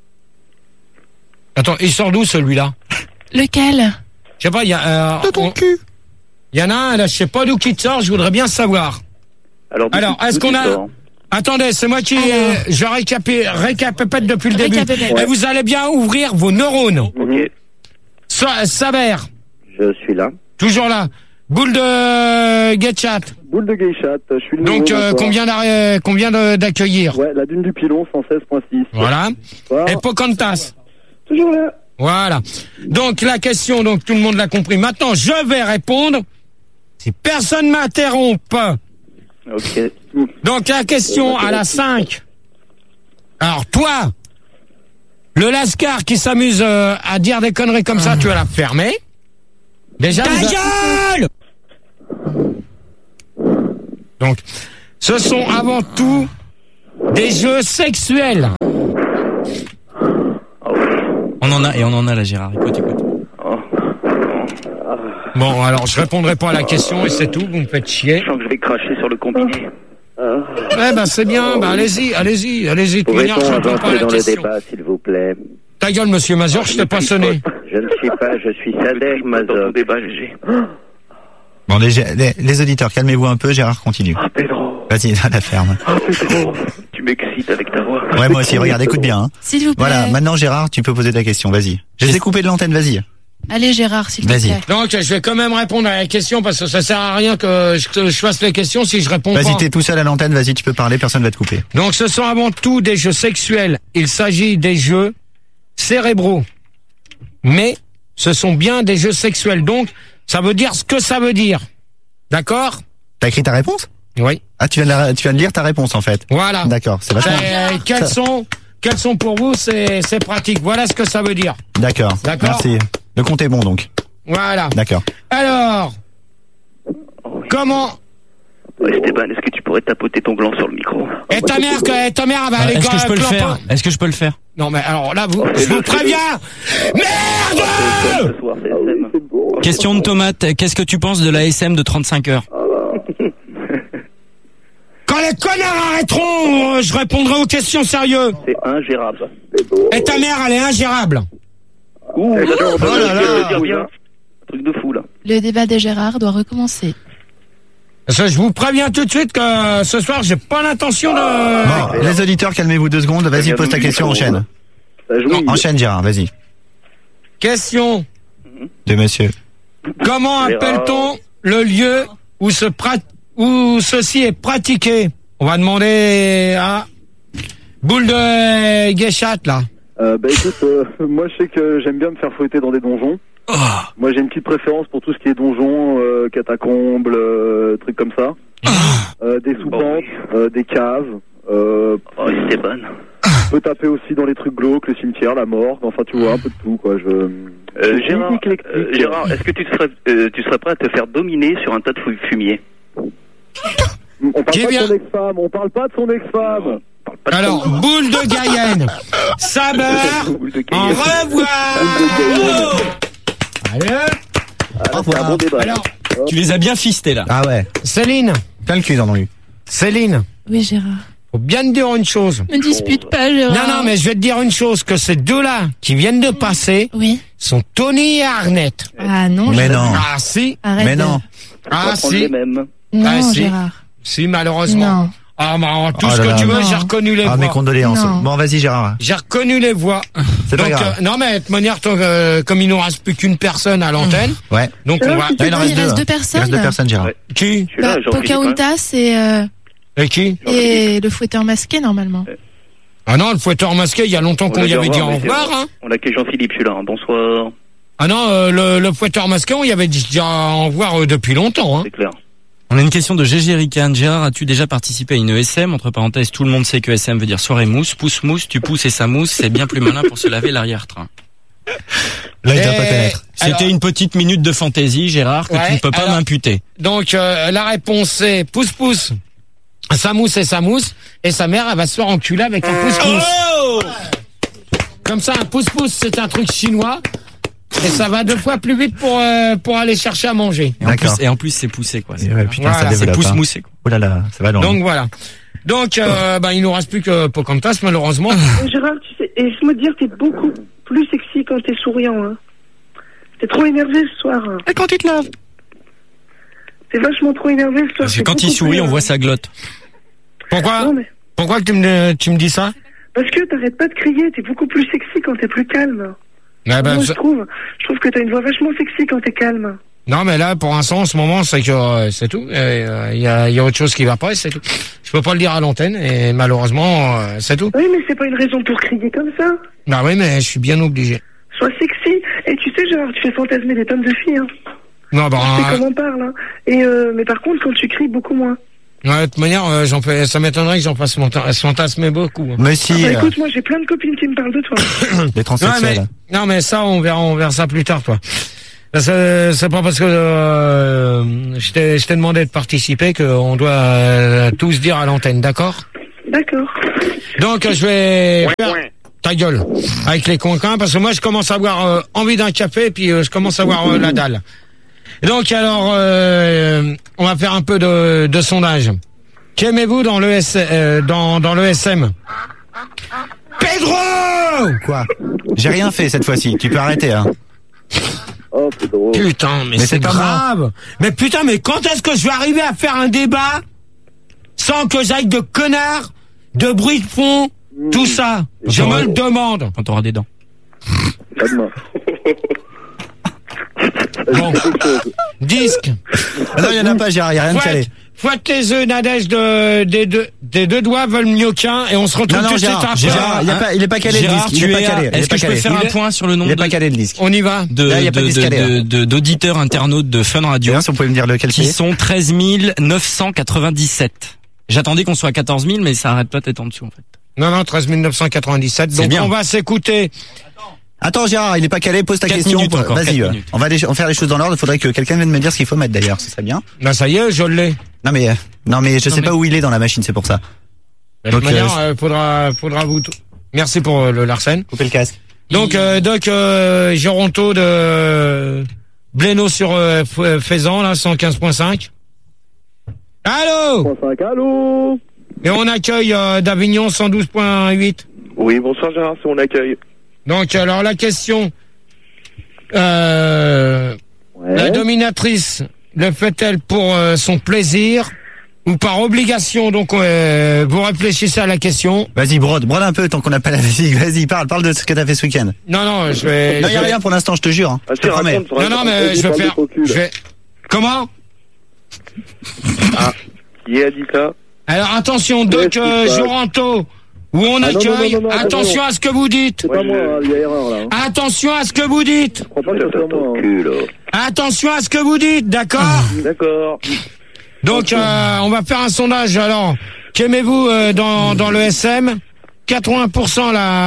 Attends, il sort d'où celui-là? Lequel? Je sais pas, il y a... de ton cul. Il y en a un, là, je sais pas d'où qui sort, je voudrais bien savoir. Alors, Est-ce qu'on a... Attendez, c'est moi qui... je récapépète depuis le début. Récapépète. Et vous allez bien ouvrir vos neurones. Ok, Saber, je suis là. toujours là. Boule de Getchat. Boule de gay chat, je suis le Donc, nouveau, combien d'accueillir? Ouais, la dune du pilon, 116.6. Voilà. Bonsoir. Et Pocahontas. Toujours là. Voilà. Donc, la question, donc, tout le monde l'a compris. Maintenant, je vais répondre. Si personne m'interrompt. Ok. Donc, la question à la 5. Alors, toi, le lascar qui s'amuse à dire des conneries comme ça, tu vas la fermer. Déjà, Ta gueule! Donc, ce sont avant tout des jeux sexuels. On en a là, Gérard. Écoute. Bon, alors, je répondrai pas à la question et c'est tout, vous me faites chier. Je sens que je vais cracher sur le combiné. Ouais, bah, c'est bien, bah, allez-y. De toute manière, je réponds pas à la dans question. le débat, s'il vous plaît. Ta gueule, monsieur Mazur, je t'ai pas sonné. Je ne suis pas, je suis Sadek Mazur. Débat, GG. Bon, les auditeurs, calmez-vous un peu, Gérard continue. Ah, Pedro. Vas-y, à la ferme. Ah, Pedro. Tu m'excites avec ta voix. Ouais, moi aussi, regarde, écoute bien. Hein. S'il vous plaît. Voilà, maintenant Gérard, tu peux poser ta question, vas-y. Je les ai coupés de l'antenne, vas-y. Allez, Gérard, s'il te Vas-y. plaît. Donc, je vais quand même répondre à la question parce que ça sert à rien que je fasse les questions si je réponds pas. Vas-y, t'es tout seul à l'antenne, vas-y, tu peux parler, personne va te couper. Donc, ce sont avant tout des jeux sexuels. Il s'agit des jeux cérébraux. Mais, ce sont bien des jeux sexuels. Donc, ça veut dire ce que ça veut dire. D'accord? T'as écrit ta réponse? Oui. Ah, tu viens de lire ta réponse, en fait. Voilà. D'accord, c'est vachement... Quels sont pour vous ces pratiques? Voilà ce que ça veut dire. D'accord. Merci. Le compte est bon, donc. Voilà. D'accord. Alors, comment... Ouais, Stéban, est-ce que tu pourrais tapoter ton gland sur le micro? Et ta mère, elle va aller... Est-ce que je peux le faire? Est-ce que je peux le faire? Non, mais alors là, je vous préviens. Merde! Ce soir, c'est SM. Question de Tomate. Qu'est-ce que tu penses de la SM de 35 heures? Quand les connards arrêteront, je répondrai aux questions sérieuses. C'est ingérable. Et ta mère, elle est ingérable. Ouh, oh là là. Un truc de fou, là. Le débat des Gérard doit recommencer. Parce que je vous préviens tout de suite que ce soir, j'ai pas l'intention de... Bon, les auditeurs, calmez-vous 2 secondes, vas-y, pose ta question, enchaîne. Non, enchaîne, Gérard, vas-y. Question. De monsieur. Comment appelle-t-on le lieu où ceci est pratiqué? On va demander à Boule de Guéchat, là. Bah écoute, moi je sais que j'aime bien me faire fouetter dans des donjons. Moi j'ai une petite préférence pour tout ce qui est donjons, catacombes, trucs comme ça. Des soupentes, des caves. Oh, c'était bonne. Je peux taper aussi dans les trucs glauques, le cimetière, la morgue, enfin tu vois, un peu de tout quoi. Gérard, est-ce que tu serais prêt à te faire dominer sur un tas de fumier? On parle pas de son ex-femme, on parle pas de son ex-femme. Alors, Boule de Guyenne, Saber, au revoir. Allez. Au revoir. Alors, tu les as bien fistés, là. Ah ouais. Céline. Plein le cul, ils en ont eu. Céline. Oui, Gérard. Faut bien te dire une chose. Me dispute pas, Gérard. Non, mais je vais te dire une chose, que ces deux-là qui viennent de passer sont Tony et Arnett. Ah non, mais Gérard. non. Ah si. Arrête mais non. Ah si. Non, si. Gérard. Si, malheureusement. Non. Ah, bah, tout Oh ce là que là. tu veux, Non. j'ai reconnu les Ah, voix. mes condoléances. Non. Bon, vas-y, Gérard. J'ai reconnu les voix. C'est pas Donc, grave. non, mais de toute manière, comme il nous reste plus qu'une personne à l'antenne, Ouais. donc on va... Là, il en reste Il deux. reste hein. deux personnes. Il reste 2 personnes, Gérard. Qui? Je suis là, Jean-Philippe, Pocahontas Et qui? et le fouetteur masqué, normalement. Ah non, le fouetteur masqué, il y a longtemps qu'on On y l'a avait dit dit au au revoir, revoir, hein. On a que Jean-Philippe, je suis là. Bonsoir. Ah non, le fouetteur masqué, on y avait dit déjà au revoir depuis longtemps, hein. C'est clair. On a une question de GG Rican. Gérard, as-tu déjà participé à une ESM? Entre parenthèses, tout le monde sait que ESM veut dire soirée mousse. Pousse mousse, tu pousses et ça mousse. C'est bien plus malin pour se laver l'arrière-train. Là, il doit pas connaître. C'était une petite minute de fantaisie, Gérard, que tu ne peux pas m'imputer. Donc, la réponse c'est pouce-pouce. Ça mousse et ça mousse. Et sa mère, elle va se faire enculer avec un pouce-pouce. Oh! Comme ça, un pouce-pouce, c'est un truc chinois. Et ça va 2 fois plus vite pour aller chercher à manger. Et en plus, c'est poussé, quoi. Ouais, putain, Voilà. ça C'est développe. pouce-moussé, quoi. Oh là là, ça va loin. Donc voilà. Donc, il nous reste plus que Pocahontas, malheureusement. Gérard, tu sais, et laisse-moi te dire, t'es beaucoup plus sexy quand t'es souriant, hein. T'es trop énervé ce soir. Hein. Et quand tu te laves? T'es vachement trop énervé ce soir. Parce que quand il sourit, on voit sa glotte. Pourquoi? Non, mais... Pourquoi tu me dis ça? Parce que t'arrêtes pas de crier, t'es beaucoup plus sexy quand t'es plus calme. Ah ben, Moi, je trouve que t'as une voix vachement sexy quand t'es calme. Non, mais là, pour l'instant, en ce moment, c'est que c'est tout. Il y a autre chose qui va pas, et c'est tout. Je peux pas le dire à l'antenne, et malheureusement, c'est tout. Oui, mais c'est pas une raison pour crier comme ça. Bah oui, mais je suis bien obligé. Sois sexy. Et tu sais, Gérard, tu fais fantasmer des tonnes de filles, hein. Non, bah, Je sais comment on parle, hein. Et mais par contre, quand tu cries, beaucoup moins. ouais, de toute manière, ça m'étonnerait que j'en fasse fantasmer beaucoup. Hein. Mais si. Ah bah, écoute, moi, j'ai plein de copines qui me parlent de toi. Les transsexuels. Non, mais ça, on verra ça plus tard, toi. C'est pas parce que je t'ai demandé de participer qu'on doit tous dire à l'antenne, d'accord? D'accord. Donc je vais faire ta gueule avec les coquins parce que moi je commence à avoir envie d'un café et puis je commence à avoir la dalle. Donc alors on va faire un peu de sondage. Qu'aimez-vous dans dans l'ESM? Pedro! Quoi? J'ai rien fait cette fois-ci. Tu peux arrêter, hein. Oh, Pedro. Putain, mais c'est pas grave. Mais putain, mais quand est-ce que je vais arriver à faire un débat sans que j'aille de connards, de bruit de fond, tout ça? Je me le demande. Quand t'auras des dents. Pas demain. Bon. Disque. Ah non, il y en a pas, Gérard, il y a rien de calé. Fouette tes œufs, Nadège des deux doigts veulent mieux qu'un et on se retrouve tout de suite après. Gérard, il est pas calé le disque. Il est pas calé. Est-ce que je peux faire un point sur le nombre Il est pas calé le disque. On y va. D'auditeurs internautes de Fun Radio. Si vous pouvez me dire lequel qui sont 13 997. J'attendais qu'on soit à 14 000, mais ça arrête pas d'être en dessous, en fait. Non, 13 997. Donc bien. on va s'écouter. Attends Gérard, il est pas calé, pose ta question. Vas-y, on va faire les choses dans l'ordre. Il faudrait que quelqu'un vienne me dire ce qu'il faut mettre d'ailleurs, ce serait bien. Bah ça y est, je l'ai. Non mais je sais pas où il est dans la machine, c'est pour ça. De toute manière, faudra vous. Merci pour le Larsen. Coupez le casque. Donc Géronto de Blénaud sur Faisan là 115.5. Allô. 105, allô. Et on accueille d'Avignon 112.8. Oui, bonsoir Gérard, c'est mon accueil. Donc alors la question, la dominatrice le fait-elle pour son plaisir ou par obligation? Donc vous réfléchissez à la question. Vas-y brode un peu tant qu'on n'a pas la musique. Vas-y parle de ce que t'as fait ce week-end. Non, je vais. Non, y a rien pour l'instant, je te jure. Hein. Ah, je te promets. Non, mais je vais faire. Comment? Ah, qui a dit ça? Alors attention, Doc Géronto. Où on accueille, attention à ce que vous dites. C'est pas moi, il y a erreur là. Attention à ce que vous dites. Je crois pas que c'est moi. Attention à ce que vous dites, d'accord? D'accord. Donc on va faire un sondage. Alors, qu'aimez-vous dans le SM? 80%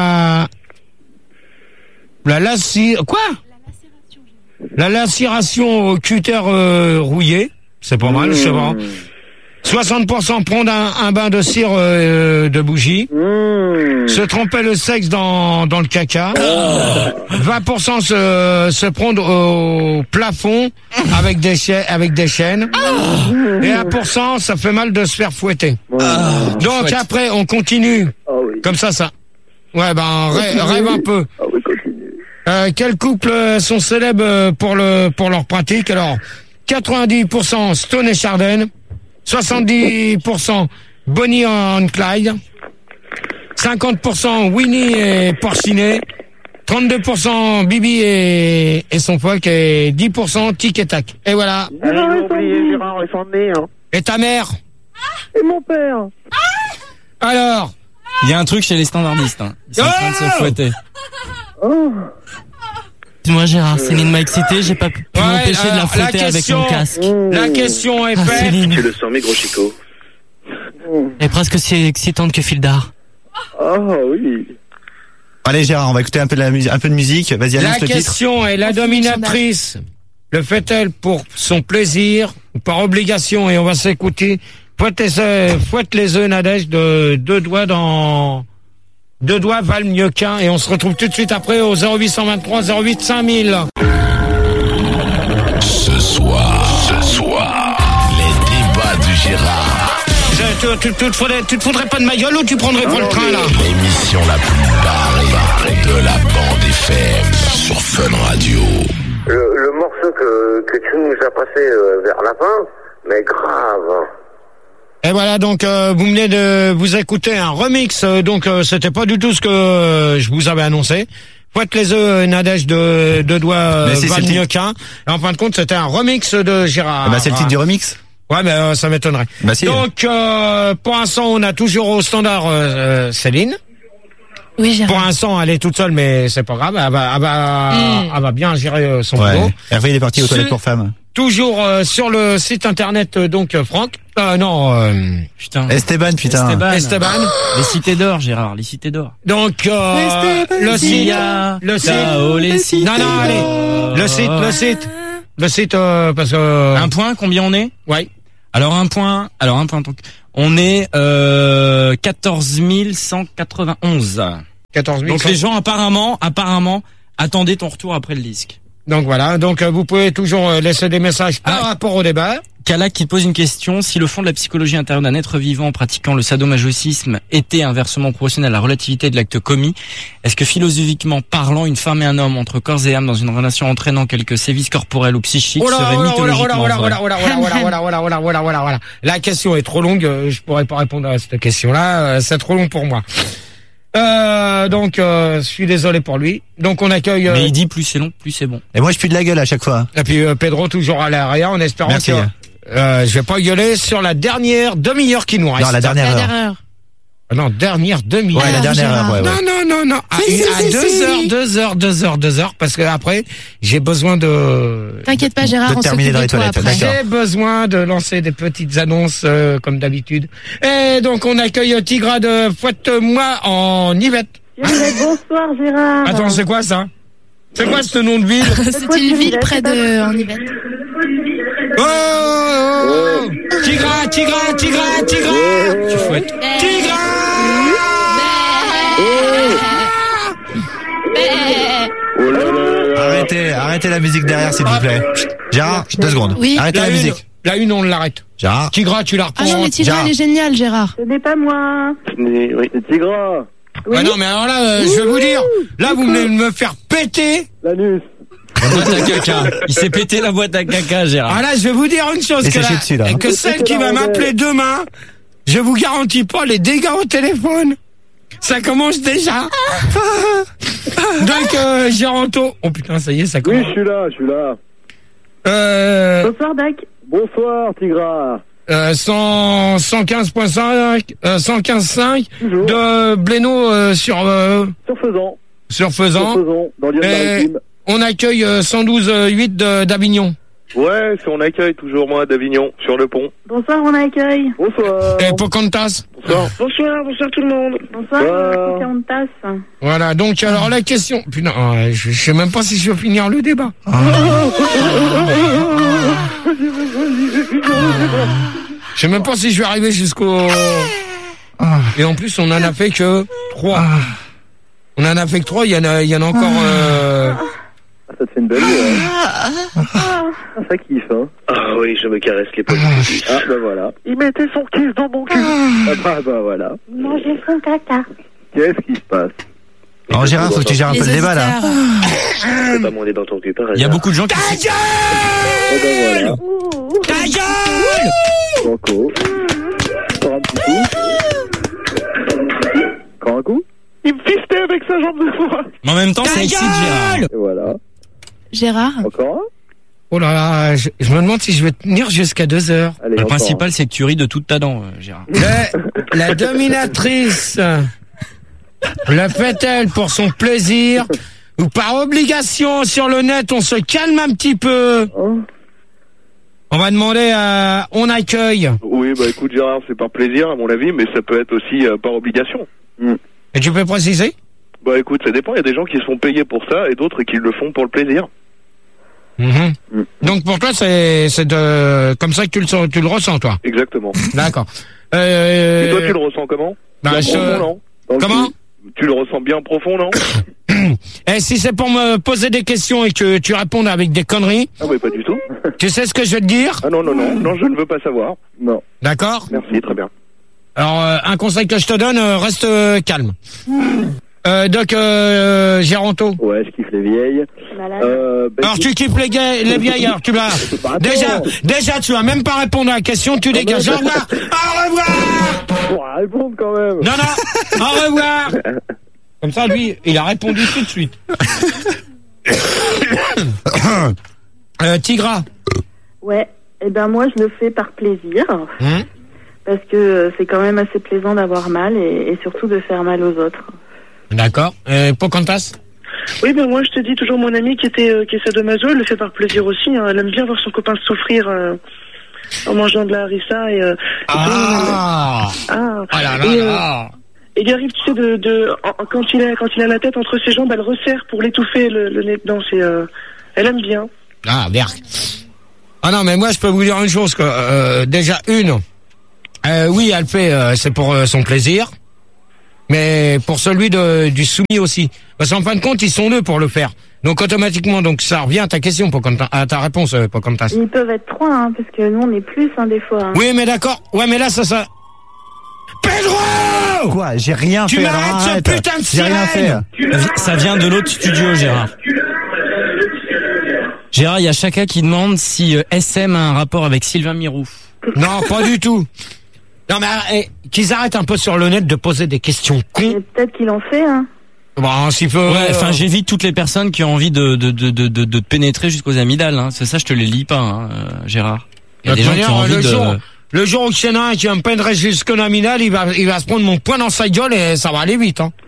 la lacération au cutter rouillé. C'est pas mal, c'est bon. 60% prendre un bain de cire de bougie. Se tremper le sexe dans le caca. 20% se prendre au plafond avec des chaînes. Et 1%, ça fait mal de se faire fouetter. Donc après, on continue. Comme ça. Ouais, rêve un peu. Quels couples sont célèbres pour leur pratique? Alors, 90% Stone et Chardin. 70% Bonnie and Clyde, 50% Winnie et Porcinet, 32% Bibi et son folk et 10% Tic et Tac. Et voilà. Gérard et son nez. Et ta mère? Et mon père. Alors? Il y a un truc chez les standardistes. Hein. Ils sont en train de se fouetter. Moi Gérard, Céline m'a excité, j'ai pas pu m'empêcher de la fouetter avec mon casque. La question est faite. Céline. Tu le sens, mes gros chicots. Elle est presque aussi excitante que Fildar. Ah oui. Allez Gérard, on va écouter un peu de musique. Vas-y, annonce le titre. La question est, la dominatrice le fait-elle pour son plaisir ou par obligation? Et on va s'écouter. Fouette les œufs, Nadège, de deux doigts valent mieux qu'un. Et on se retrouve tout de suite après au 0823 08 5000. Ce soir, les débats du Gérard. Tu te foudrais pas de ma gueule ou tu prendrais pas le train là? L'émission la plus barrée de la bande FM sur Fun Radio. Le morceau que tu nous as passé vers la fin, mais grave. Et voilà, donc vous venez de vous écouter un remix, donc c'était pas du tout ce que je vous avais annoncé. Fouette les œufs, Nadège de deux doigts valent mieux qu'un. Et en fin de compte, c'était un remix de Gérard. C'est le titre du remix. Ouais, mais ça m'étonnerait. Si. Donc pour l'instant, on a toujours au standard Céline. Oui, Gérard. Pour l'instant, elle est toute seule, mais c'est pas grave. Elle va bien gérer son boulot. Hervé, il est parti aux toilettes pour femmes. Toujours sur le site internet donc Franck. Putain. Esteban. Les cités d'or, Gérard, les cités d'or. Donc le site. Les cités Non, allez. Le site, parce que... Un point, combien on est? Ouais. Alors un point, donc, on est 14 191. 14 000. Donc les gens apparemment, attendaient ton retour après le disque. Donc voilà, donc vous pouvez toujours laisser des messages par rapport au débat. Kalak qui pose une question: si le fond de la psychologie intérieure d'un être vivant pratiquant le sadomasochisme était inversement proportionnel à la relativité de l'acte commis, est-ce que philosophiquement parlant, une femme et un homme entre corps et âme dans une relation entraînant quelques sévices corporels ou psychiques serait mythologiquement vrai? Voilà. La question est trop longue, je pourrais pas répondre à cette question-là, c'est trop long pour moi. Donc je suis désolé pour lui. Donc on accueille. Mais il dit plus c'est long, plus c'est bon. Et moi je pue de la gueule à chaque fois. Et puis Pedro toujours à l'arrière en espérant Merci. que je vais pas gueuler sur la dernière demi-heure qui nous reste. Non, la dernière heure. Non, dernière demi-heure. Ouais, la dernière heure, ouais. Non. À 2 heures, parce que après, j'ai besoin de... T'inquiète pas, Gérard, de on terminer dans les s'occupe de toi toilettes, après. J'ai besoin de lancer des petites annonces, comme d'habitude. Et donc, on accueille Tigra de Fouette-moi en Yvette. Bonsoir, Gérard. Attends, c'est quoi ça? C'est quoi ce nom de ville? C'est une ville près de en Yvette. Oh Tigra Tu fouettes. Tigra Arrêtez la musique derrière, s'il vous plaît. Gérard, 2 secondes. Oui. Arrêtez la musique. La une, on l'arrête. Gérard. Tigra, tu la reprends. Ah non, mais Tigra, elle est géniale, Gérard. Ce n'est pas moi. Oui, c'est Tigra. Oui. Ah non, mais alors là, je vais vous dire, là, vous venez de me faire péter l'anus. La boîte à caca. Il s'est pété la boîte à caca, Gérard. Ah là, je vais vous dire une chose, que celle qui va m'appeler demain, je vous garantis pas les dégâts au téléphone. Ça commence déjà. Donc, Géranto. Oh putain, ça y est, ça commence. Oui, je suis là. Bonsoir, Dac. Bonsoir, Tigra. 115.5, 115.5 de Blénaud sur Faisan. Dans l'île on accueille 112.8 d'Avignon. Ouais, on accueille toujours moi d'Avignon, sur le pont. Bonsoir, on accueille. Bonsoir. Et Pocahontas. Bonsoir tout le monde. Bonsoir, Pocahontas. Voilà, donc alors la question... Putain, je sais même pas si je vais finir le débat. Je sais même pas si je vais arriver jusqu'au... Et en plus, on en a fait que 3. On en a fait que 3, il y en a encore... Ça te fait une belle ça kiffe, hein. Ah oui, je me caresse les poils. Ah bah voilà. Il mettait son kiff dans mon cul. Ah bah voilà. Manger son caca. Qu'est-ce qui se passe? Alors Gérard, faut que tu gères un peu le débat là. C'est pas mon dans ton cul par hasard. Il y a beaucoup de gens qui... Ta gueule! Oh bah voilà. Ta gueule! Banco. Encore un petit coup. Encore un coup. Il me fistait avec sa jambe de foie. Mais en même temps, ça excite Gérard. Et voilà. Gérard. Encore un? Oh là là, je me demande si je vais tenir jusqu'à 2 heures. Allez, Le encore principal, c'est que tu ris de toute ta dent, Gérard. La dominatrice le fait-elle pour son plaisir ou par obligation? Sur le net, on se calme un petit peu. On va demander à... On accueille. Oui, bah écoute Gérard, c'est par plaisir à mon avis, mais ça peut être aussi par obligation. Et tu peux préciser? Bah écoute, ça dépend, il y a des gens qui sont payés pour ça et d'autres qui le font pour le plaisir. Donc pour toi, c'est comme ça que tu le ressens, toi? Exactement. D'accord. Et toi, tu le ressens comment? Bah, profond, non? Comment? Tu le ressens bien profond, non? Et si c'est pour me poser des questions et que tu réponds avec des conneries? Ah oui, pas du tout. Tu sais ce que je vais te dire? Ah non, je ne veux pas savoir. Non. D'accord? Merci, très bien. Alors, un conseil que je te donne, reste calme. Donc, Géranto. Ouais, je kiffe les vieilles. Alors, tu kiffes les vieilles, alors tu vas... Déjà, tu vas même pas répondre à la question, tu dégages. Au revoir! Au revoir! Pour répondre quand même. Non, au revoir! Comme ça, lui, il a répondu tout de suite. Tigra. Ouais, et ben moi, je le fais par plaisir. Parce que c'est quand même assez plaisant d'avoir mal et surtout de faire mal aux autres. D'accord. Pocahontas? Oui, ben moi je te dis toujours mon amie qui est sadomaso, elle le fait par plaisir aussi. Hein. Elle aime bien voir son copain souffrir en mangeant de la harissa et et il arrive, tu sais, quand il a la tête entre ses jambes, elle resserre pour l'étouffer le nez dedans. Elle aime bien. Ah, Berk. Ah non, mais moi, je peux vous dire une chose, que déjà, oui, elle fait, c'est pour son plaisir, mais pour celui du soumis aussi. Parce qu'en fin de compte, ils sont deux pour le faire. Donc, automatiquement, donc ça revient à ta question, à ta réponse, Pocahontas. Ils peuvent être 3, hein, parce que nous, on est plus, des fois. Hein. Oui, mais d'accord. Ouais, mais là, ça... Pedro! Quoi? J'ai rien fait. Tu m'arrêtes ce putain de sirène! J'ai rien fait. Ça vient de l'autre studio, Gérard. Gérard, il y a Chaka qui demande si SM a un rapport avec Sylvain Miroux. Non, pas du tout. Non, mais qu'ils arrêtent un peu sur le net de poser des questions cons. Peut-être qu'il en fait, hein. Bon, s'il faut... Ouais, enfin, j'évite toutes les personnes qui ont envie de pénétrer jusqu'aux amygdales, hein. C'est ça, je te les lis pas, hein, Gérard. Il y a des gens qui ont envie Le jour où il y en a un qui va me peindre jusqu'au nominal, il va se prendre mon poing dans sa gueule et ça va aller vite, hein.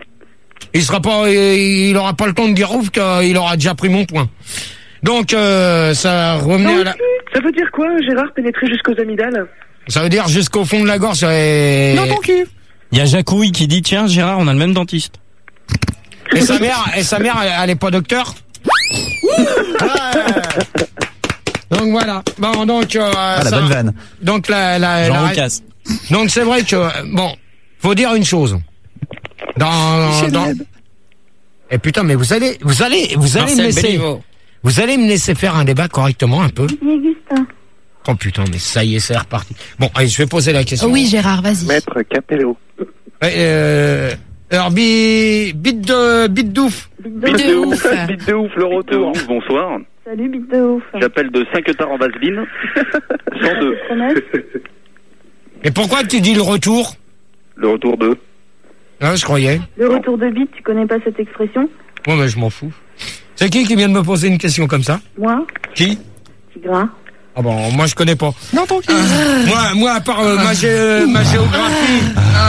Il aura pas le temps de dire ouf qu'il aura déjà pris mon poing. Donc, ça revenait à la... Ça veut dire quoi, Gérard, pénétrer jusqu'aux amygdales? Ça veut dire jusqu'au fond de la gorge et... Non, ton cul. Il y a Jacouille qui dit, tiens, Gérard, on a le même dentiste. Et sa mère, elle est pas docteur? Donc voilà. Bon, donc la bonne vanne. Donc Jean-Lucas. Donc c'est vrai que bon, faut dire une chose. Et putain, mais vous allez me laisser faire un débat correctement un peu. Oh putain, mais ça y est, c'est reparti. Bon, allez, je vais poser la question. Oui, Gérard, vas-y. Maître Capello. Alors, bite de ouf. Bite de ouf, le retour. Bonsoir. Salut, bite de ouf. J'appelle de 5 tards en vaseline. 102. Et pourquoi tu dis le retour? Le retour de? Ah, je croyais. Le retour de bite, tu connais pas cette expression? Ouais, mais je m'en fous. C'est qui vient de me poser une question comme ça? Moi. Qui? Tigrin. Ah bon, moi je connais pas. Non, ton qui? Moi, à part ma géographie,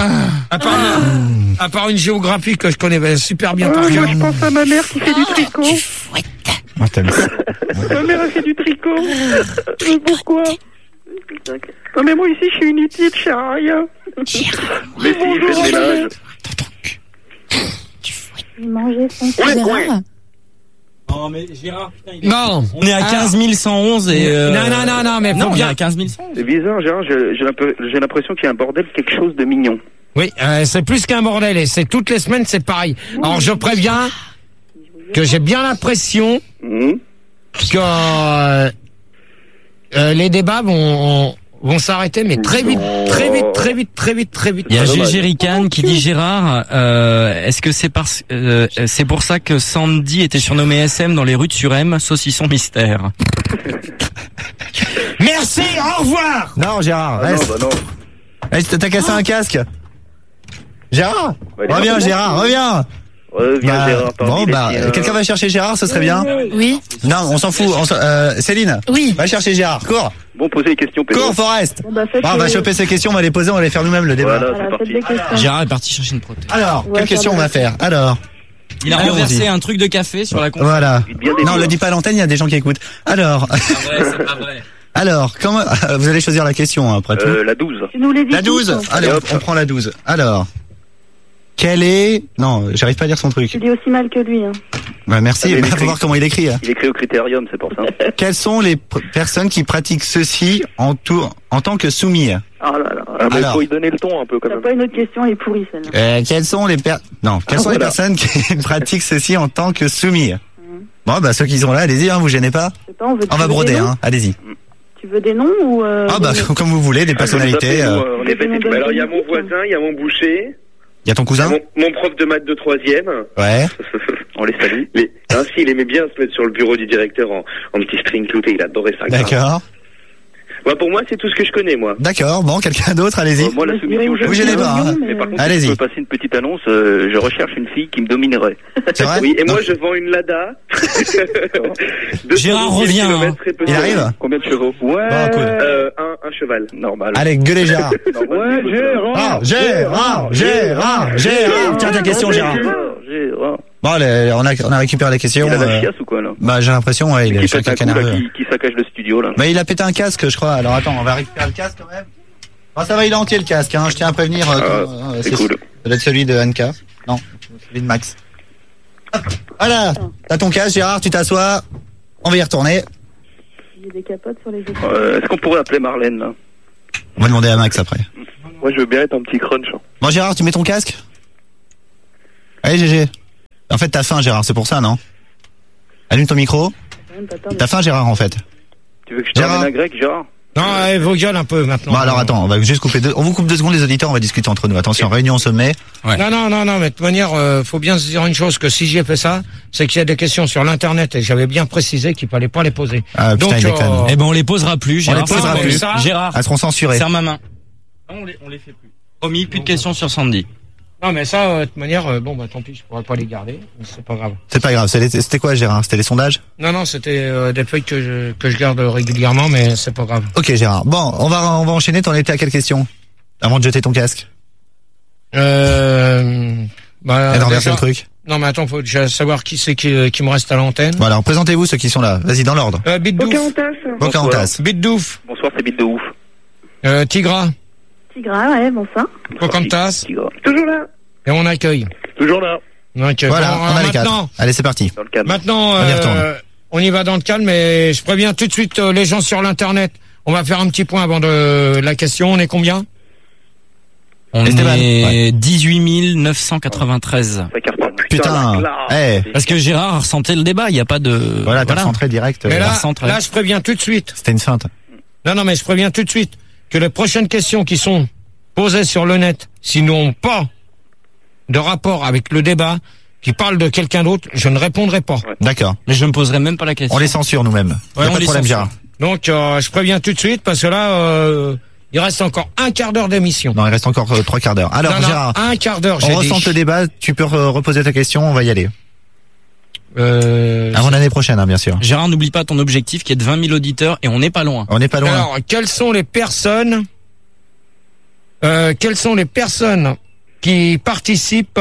à part une géographie que je connais super bien par cœur. Moi, je pense à ma mère qui fait du tricot. Moi, t'aimes ça. Ma mère, elle fait du tricot. Pourquoi? Non, mais moi, ici, je suis inutile, je sers à rien. Mais si, faites les ménages. Il mangeait son Gérard. Non, mais Gérard, putain, Non. On est à 15 111 et Non, mais faut bien. bien. À 15 111. C'est bizarre, Gérard, j'ai l'impression qu'il y a un bordel, quelque chose de mignon. Oui, c'est plus qu'un bordel et c'est toutes les semaines, c'est pareil. Alors je préviens que j'ai bien l'impression que les débats vont s'arrêter, mais très vite. Il y a Gégé Rican qui dit Gérard, est-ce que c'est pour ça que Sandy était surnommé SM dans les rues de Surem, saucisson mystère? Merci, au revoir. Non, Gérard, reste. Non. T'as cassé un casque. Gérard, reviens, Gérard, reviens. Reviens, Gérard. Bon, quelqu'un va chercher Gérard, ce serait bien. Oui. Non, on s'en fout. Céline. Oui. Va chercher Gérard. Cours. Bon, posez les questions, Pedro. Cours, Forest. Bon, on va choper ces questions, on va les poser, on va les faire nous-mêmes le débat. Voilà, c'est parti. Gérard est parti chercher une prothèse. Alors, quelle question on va faire? Alors. Il a renversé un truc de café sur la console. Voilà. Non, le dis pas à l'antenne, il y a des gens qui écoutent. Alors. C'est pas vrai. Alors, comment, vous allez choisir la question, après tout. La 12. Tu nous les dis La 12. tous, Allez, on prend la 12. Alors. Quelle est... Non, j'arrive pas à lire son truc. Tu dis aussi mal que lui, hein. Ouais, merci. Faut voir comment il écrit. Il écrit au Critérium, c'est pour ça. Quelles sont les personnes qui pratiquent ceci en tant que soumis? Ah là là. Mais faut y donner le ton un peu quand T'as même. pas une autre question, elle est pourrie, celle-là. Quelles sont les les personnes qui pratiquent ceci en tant que soumis? Bon, ceux qui sont là, allez-y, vous gênez pas. On va broder, allez-y. Tu veux des noms ou comme vous voulez, des personnalités. On est bête. Alors, il y a mon voisin, il y a mon boucher. Il y a ton cousin? Mon prof de maths de 3e. Ouais. On les salue. Ainsi, il aimait bien se mettre sur le bureau du directeur en petit string clouté. Il adorait ça. D'accord. Pour moi, c'est tout ce que je connais, moi. D'accord. Bon, quelqu'un d'autre, allez-y. Moi, la soumission, vous gênez pas. Mais par contre, allez-y. si je peux passer une petite annonce, je recherche une fille qui me dominerait. C'est vrai? Oui, et moi, je vends une Lada. Gérard revient. Il arrive? Combien de chevaux? Ouais. Bon, cool. Un cheval, normal. Allez, gueulez Gérard. Ouais, Gérard. Tiens ta question, Gérard. Bon, on a récupéré les questions. Il a la chiasse ou quoi, là? J'ai l'impression, il est chacun nerveux. Qui saccage le studio, là. Mais il a pété un casque, je crois. Alors attends, on va récupérer le casque quand même. Bon, ça va, il est entier le casque, Je tiens à prévenir. C'est cool. Ça doit être celui de Anka. Non, celui de Max. Hop, voilà. T'as ton casque, Gérard, tu t'assois. On va y retourner. Il y a des capotes sur les épaules. Est-ce qu'on pourrait appeler Marlène là? On va demander à Max après. Moi, je veux bien être un petit crunch. Bon, Gérard, tu mets ton casque? Allez, GG. En fait, t'as faim, Gérard, c'est pour ça, non? Allume ton micro. T'as faim, Gérard, en fait. Tu veux que je te ramène un grec, Gérard? Non, vos gueules un peu maintenant. Bon, alors attends, on va juste couper on vous coupe 2 secondes, les auditeurs, on va discuter entre nous. Attention, réunion au sommet. Ouais. Non, mais de toute manière, faut bien se dire une chose, que si j'ai fait ça, c'est qu'il y a des questions sur l'internet et j'avais bien précisé qu'il fallait pas les poser. Ah, putain, donc, eh ben, on les posera plus, Gérard. On les posera plus. Gérard. Elles seront censurées. Serre ma main. Non, on les fait plus. Promis, plus de questions sur Sandy. Non, mais ça, de toute manière, bon, bah, tant pis, je pourrais pas les garder. C'est pas grave. C'est pas grave. C'était quoi, Gérard? C'était les sondages? Non, c'était des feuilles que je garde régulièrement, mais c'est pas grave. Ok, Gérard. Bon, on va enchaîner. T'en étais à quelle question? Avant de jeter ton casque. Bah, renverser le truc. Non, mais attends, faut déjà savoir qui c'est qui me reste à l'antenne. Voilà, alors, présentez-vous ceux qui sont là. Vas-y, dans l'ordre. Bitdouf. Pocahontas. Bitdouf. Bonsoir, c'est Bit de ouf. Tigra. Tigra, ouais, bonsoir. Pocahontas. Toujours là. Et on accueille. Toujours là. Donc, voilà, bon, on a les 4. Allez, c'est parti. Maintenant, on y retourne. On y va dans le calme, mais je préviens tout de suite les gens sur l'internet. On va faire un petit point avant de la question. On est combien? On est 18 993. Putain. Parce que Gérard a recentré le débat, il n'y a pas de... Voilà, t'as recentré direct. Mais là, je préviens tout de suite. C'était une feinte. Non, mais je préviens tout de suite que les prochaines questions qui sont posées sur le net, s'ils n'ont pas de rapport avec le débat, qui parlent de quelqu'un d'autre, je ne répondrai pas. D'accord. Mais je ne me poserai même pas la question. On les censure nous-mêmes. Ouais, pas de problème, Gérard. Donc, je préviens tout de suite parce que là, il reste encore un quart d'heure d'émission. Non, il reste encore 3 quarts d'heure. Alors, Gérard, un quart d'heure, on ressent le débat, tu peux reposer ta question, on va y aller. Avant l'année prochaine, hein, bien sûr. Gérard, n'oublie pas ton objectif qui est de 20 000 auditeurs et on n'est pas loin. On n'est pas loin. Alors, quelles sont les personnes qui participent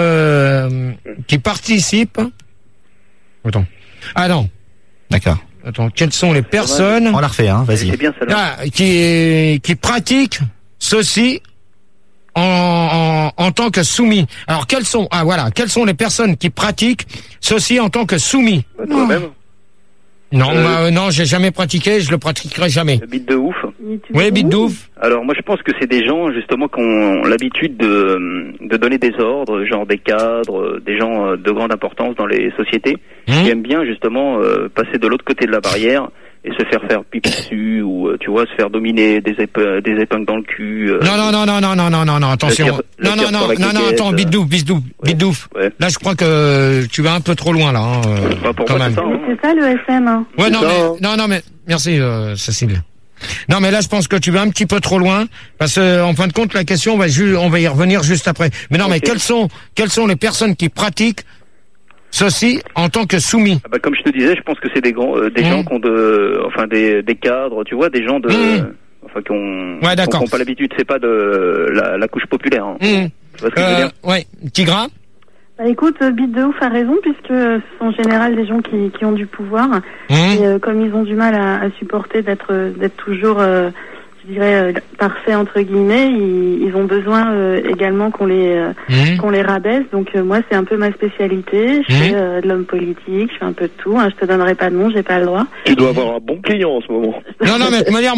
Attends. Ah non. D'accord. Attends, quelles sont les personnes... On la refait, hein, vas-y. C'est bien celle-là. Qui pratiquent ceci en tant que soumis. Alors, quelles sont les personnes qui pratiquent ceci en tant que soumis? Toi-même. Non, non, j'ai jamais pratiqué, je le pratiquerai jamais. Bit de ouf. Oui, Bit de ouf. Alors moi je pense que c'est des gens justement qui ont l'habitude de donner des ordres, genre des cadres, des gens de grande importance dans les sociétés, qui aiment bien justement passer de l'autre côté de la barrière et se faire pipi dessus ou tu vois se faire dominer des épingles dans le cul. Non, attention. Non, attends, Bitdouf. Ouais. Là je crois que tu vas un peu trop loin là. Pas pour quand moi, même. c'est ça, hein. C'est ça le SM. Hein. Ouais, non mais merci Cécile. Non mais là je pense que tu vas un petit peu trop loin parce que en fin de compte la question on va y revenir juste après. Mais non mais quelles sont les personnes qui pratiquent ceci en tant que soumis? Ah bah, comme je te disais, je pense que c'est des gens qui ont des cadres, tu vois, des gens de qui ont pas l'habitude, c'est pas de la couche populaire. Hein. Tu vois ce que je veux dire? Ouais, Tigra. Bah écoute, Bit de ouf a raison puisque ce sont en général des gens qui ont du pouvoir et comme ils ont du mal à supporter d'être toujours je dirais parfait entre guillemets, ils ont besoin également qu'on les rabaisse. Donc moi c'est un peu ma spécialité, je fais de l'homme politique, je fais un peu de tout, hein, je te donnerai pas de nom, j'ai pas le droit. Tu dois avoir un bon client en ce moment. Non mais de manière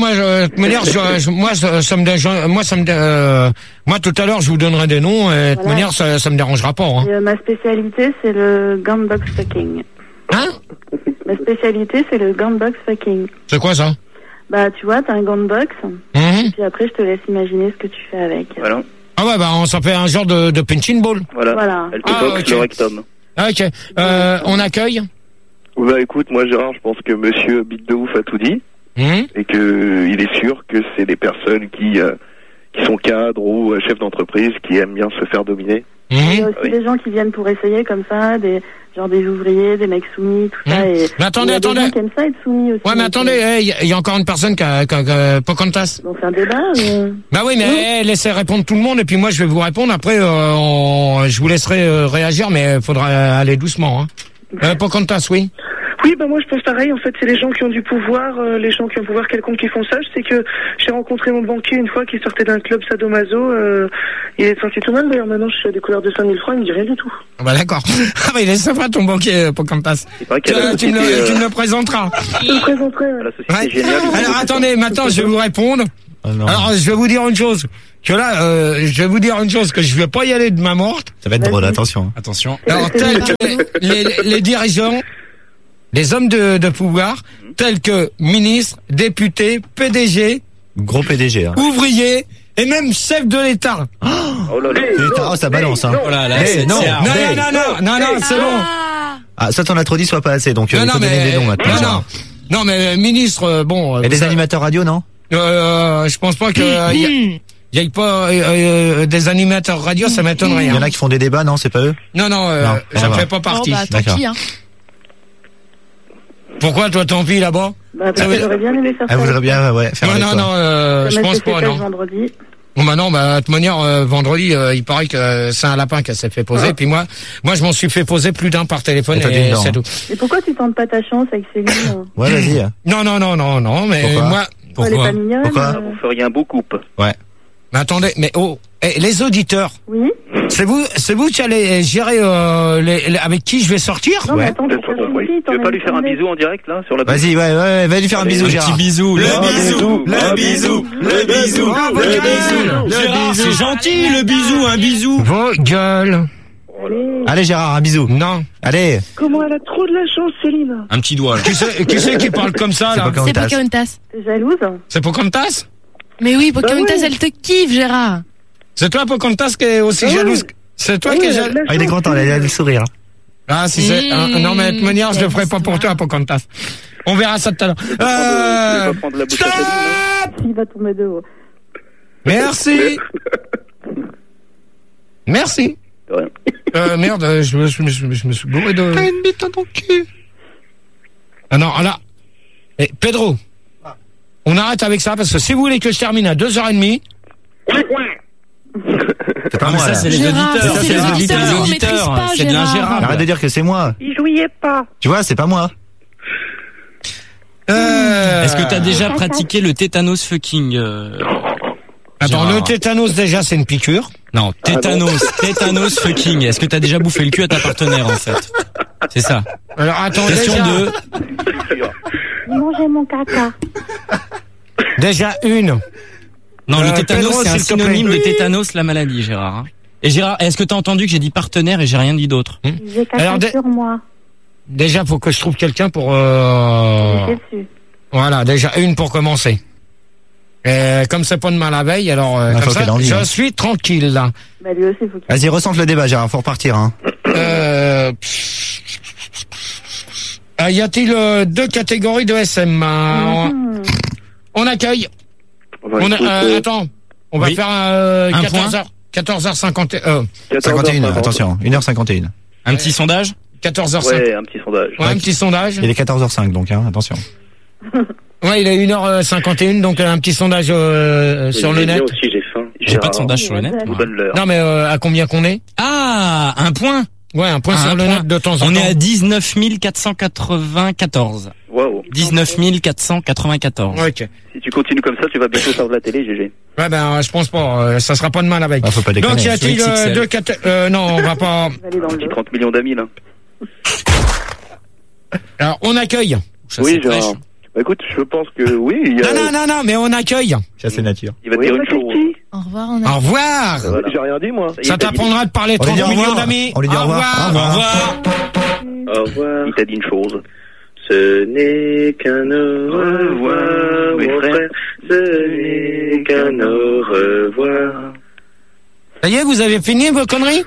moi tout à l'heure je vous donnerai des noms et de manière ça me dérangera pas hein. Et, ma spécialité c'est le gunbox fucking. Hein? Ma spécialité c'est le gunbox fucking. C'est quoi ça? Bah tu vois, t'as un gunbox et puis après je te laisse imaginer ce que tu fais avec. Voilà. Ah ouais, bah on s'en fait un genre de punching ball. Voilà. Elle te boxe le rectum. Ah ok. On accueille. Bah écoute, moi Gérard, je pense que monsieur Bit de ouf a tout dit et que il est sûr que c'est des personnes qui sont cadres ou chefs d'entreprise qui aiment bien se faire dominer. Il y a aussi des gens qui viennent pour essayer comme ça, des ouvriers, des mecs soumis, tout ça. Et mais attendez. Des gens qui aiment ça être soumis aussi. Ouais, mais attendez, il y a encore une personne qui a Pocahontas. Donc c'est un débat. Bah oui, mais laissez répondre tout le monde et puis moi je vais vous répondre. Après, je vous laisserai réagir, mais il faudra aller doucement. Hein. Pocahontas, oui. Oui, bah moi je pense pareil. En fait, c'est les gens qui ont du pouvoir, les gens qui ont pouvoir quelconque qui font ça. Je sais que j'ai rencontré mon banquier une fois qui sortait d'un club sadomaso. Il est sorti tout mal d'ailleurs. Maintenant, je suis à des couleurs de 5 000 francs. Il me dit rien du tout. Bah d'accord. Ah bah il est sympa ton banquier, Pocahontas. Tu me le présenteras. Je le présenterai. Ouais. Alors attendez, maintenant je vais vous répondre. Alors je vais vous dire une chose. Que là, je vais vous dire une chose, que je vais pas y aller de main morte. Ça va être drôle, attention. Attention. Alors tels que les dirigeants, les hommes de pouvoir, tels que ministres, députés, PDG, gros PDG, hein. ouvriers et même chefs de l'État. Oh là là. Putain, ça balance, hein. Oh là là, non, c'est bon. Ah, ça t'en as trop dit, soit pas assez, donc il faut donner des dons maintenant. Non, mais ministre, bon. Et les animateurs radio, non? Je pense pas que il y a pas des animateurs radio, ça m'étonnerait. Il y en a qui font des débats, non, c'est pas eux? Non, ça ne fait pas partie. Tant pis, hein. Pourquoi toi tant pis là-bas? Bah, parce que j'aurais bien aimé faire ça. Elle voudrait bien, ouais, faire avec toi. Non, je pense pas, non. Vendredi. Bon, bah non, bah, de toute manière, vendredi, il paraît que c'est un lapin qui s'est fait poser, puis moi, je m'en suis fait poser plus d'un par téléphone et c'est tout. Et pourquoi tu tentes pas ta chance avec Céline? Ouais, vas-y. Non, mais pourquoi? Elle est pas mignonne. Pourquoi? Vous feriez un beau couple. Ouais. Mais attendez, mais les auditeurs. Oui. C'est vous qui allez gérer avec qui je vais sortir? Non, mais attends, Tu veux pas lui faire un bisou en direct là sur la Vas-y, ouais, va lui faire un bisou, Gérard. Petit bisou, le bisou. Gérard, c'est gentil, le bisou, un bisou. Vos gueules. Allez, Gérard, un bisou. Non. Allez. Comment elle a trop de la chance, Céline. Un petit doigt, là. Qui c'est qui parle comme ça, là? C'est Pocahontas. T'es jalouse? C'est Pocahontas? Mais oui, Pocahontas, elle te kiffe, Gérard. C'est toi, Pocahontas, qui est aussi jalouse. C'est toi qui est jalouse. Ah, il est content, il a le sourire. Ah, si c'est, non, mais de toute manière, je le ferai pas pour toi, Pocahontas. On verra ça tout à l'heure. Stop! Il va tomber de haut. Merci. Merci. Merde, je me suis bourré de... T'as une bite dans ton cul. Ah non, là. Eh, Pedro. On arrête avec ça, parce que si vous voulez que je termine à 2h30... C'est pas moi, ça, là. c'est les auditeurs. C'est les auditeurs. C'est de l'ingérable. Arrête de dire que c'est moi. Il jouiez pas. Tu vois, c'est pas moi. Est-ce que t'as déjà pratiqué le tétanos fucking Attends, Gérard. le tétanos, déjà, c'est une piqûre. Non, tétanos fucking. Est-ce que t'as déjà bouffé le cul à ta partenaire, en fait? C'est ça. Alors, attends, Question déjà... 2. Mangez mon caca. Déjà une. Non, le tétanos, Pedro, c'est un s'il te plaît. synonyme de tétanos, la maladie, Gérard. Hein. Et Gérard, est-ce que t'as entendu que j'ai dit partenaire et j'ai rien dit d'autre? J'ai caca sur moi. Déjà, faut que je trouve quelqu'un pour... Dessus. Voilà, déjà une pour commencer. Comme c'est pas demain la veille, alors comme ça, je suis tranquille là. Bah lui aussi, faut qu'il... Vas-y, ressente le débat, Gérard, faut repartir, hein. Y a-t-il deux catégories de SM? On accueille. Attends, on va faire 14h50. 51, attention, 1h51. Un petit sondage? 14h05. Ouais, un petit sondage. Ouais, un petit sondage. Il est 14h05, donc, hein, attention. Ouais, il est 1h51, donc un petit sondage sur le net. Aussi, j'ai faim. J'ai pas de sondage sur le net. moi. Non, mais à combien qu'on est? Ah, un point. Ouais, un point sur le net de temps en temps. On est à 19 494. Waouh. 19 494. Ok. Si tu continues comme ça, tu vas bientôt faire de la télé, GG. Ouais, ben, je pense pas. Ça sera pas demain la veille. Ah, faut pas déconner. Donc, y a-t-il deux catégories? Non, on va pas. Un petit 30 millions d'amis, là. Alors, on accueille. Oui, genre. Bah, écoute, je pense que oui. Non, mais on accueille. Ça, c'est nature. Il va te dire une chose. Au revoir, Au revoir. Voilà. J'ai rien dit, moi. Ça t'apprendra de parler 30 millions d'amis. On lui dit au revoir. Au revoir. Au revoir. Il t'a dit une chose. Ce n'est qu'un au revoir, mon frère. Ce n'est qu'un au revoir. Ça y est, vous avez fini vos conneries?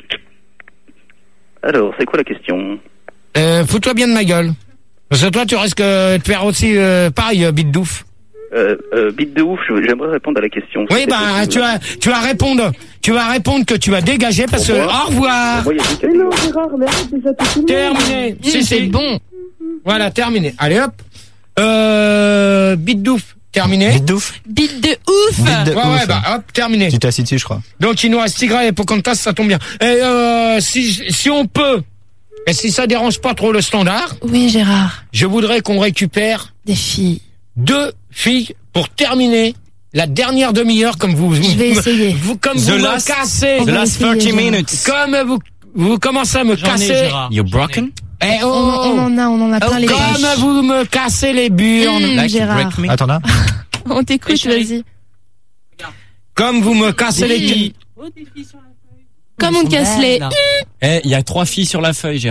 Alors, c'est quoi la question? Fous-toi bien de ma gueule. Parce que toi, tu risques de faire aussi pareil, bite d'ouf. Bite de ouf, j'aimerais répondre à la question. Oui, bah, tu vas répondre que tu vas dégager parce que, au revoir. Mais non, Gérard, mais arrête déjà tout. Terminé. Si, c'est bon. Voilà, terminé. Allez, hop. Bite d'ouf. Terminé. Bite d'ouf. Bite de ouf. Ouais, bah, hop, terminé. Tu t'es assis dessus, je crois. Donc, il nous reste Tigra et Pocahontas, ça tombe bien. Et, si on peut Et si ça dérange pas trop le standard, Oui, Gérard. je voudrais qu'on récupère Des filles. 2 filles pour terminer la dernière demi-heure comme vous. Je vais essayer. Comme The vous last- me cassez. The last 30 Gérard. minutes. Comme vous commencez à me J'en ai, casser. Gérard. You're broken? Eh On en a plein les comme poches. vous me cassez les burnes. Like you Gérard. break me? Attends là. On t'écoute, vas-y. Comme vous me cassez les Comme on te casse les... Merde. Il y a 3 filles sur la feuille, Gérard.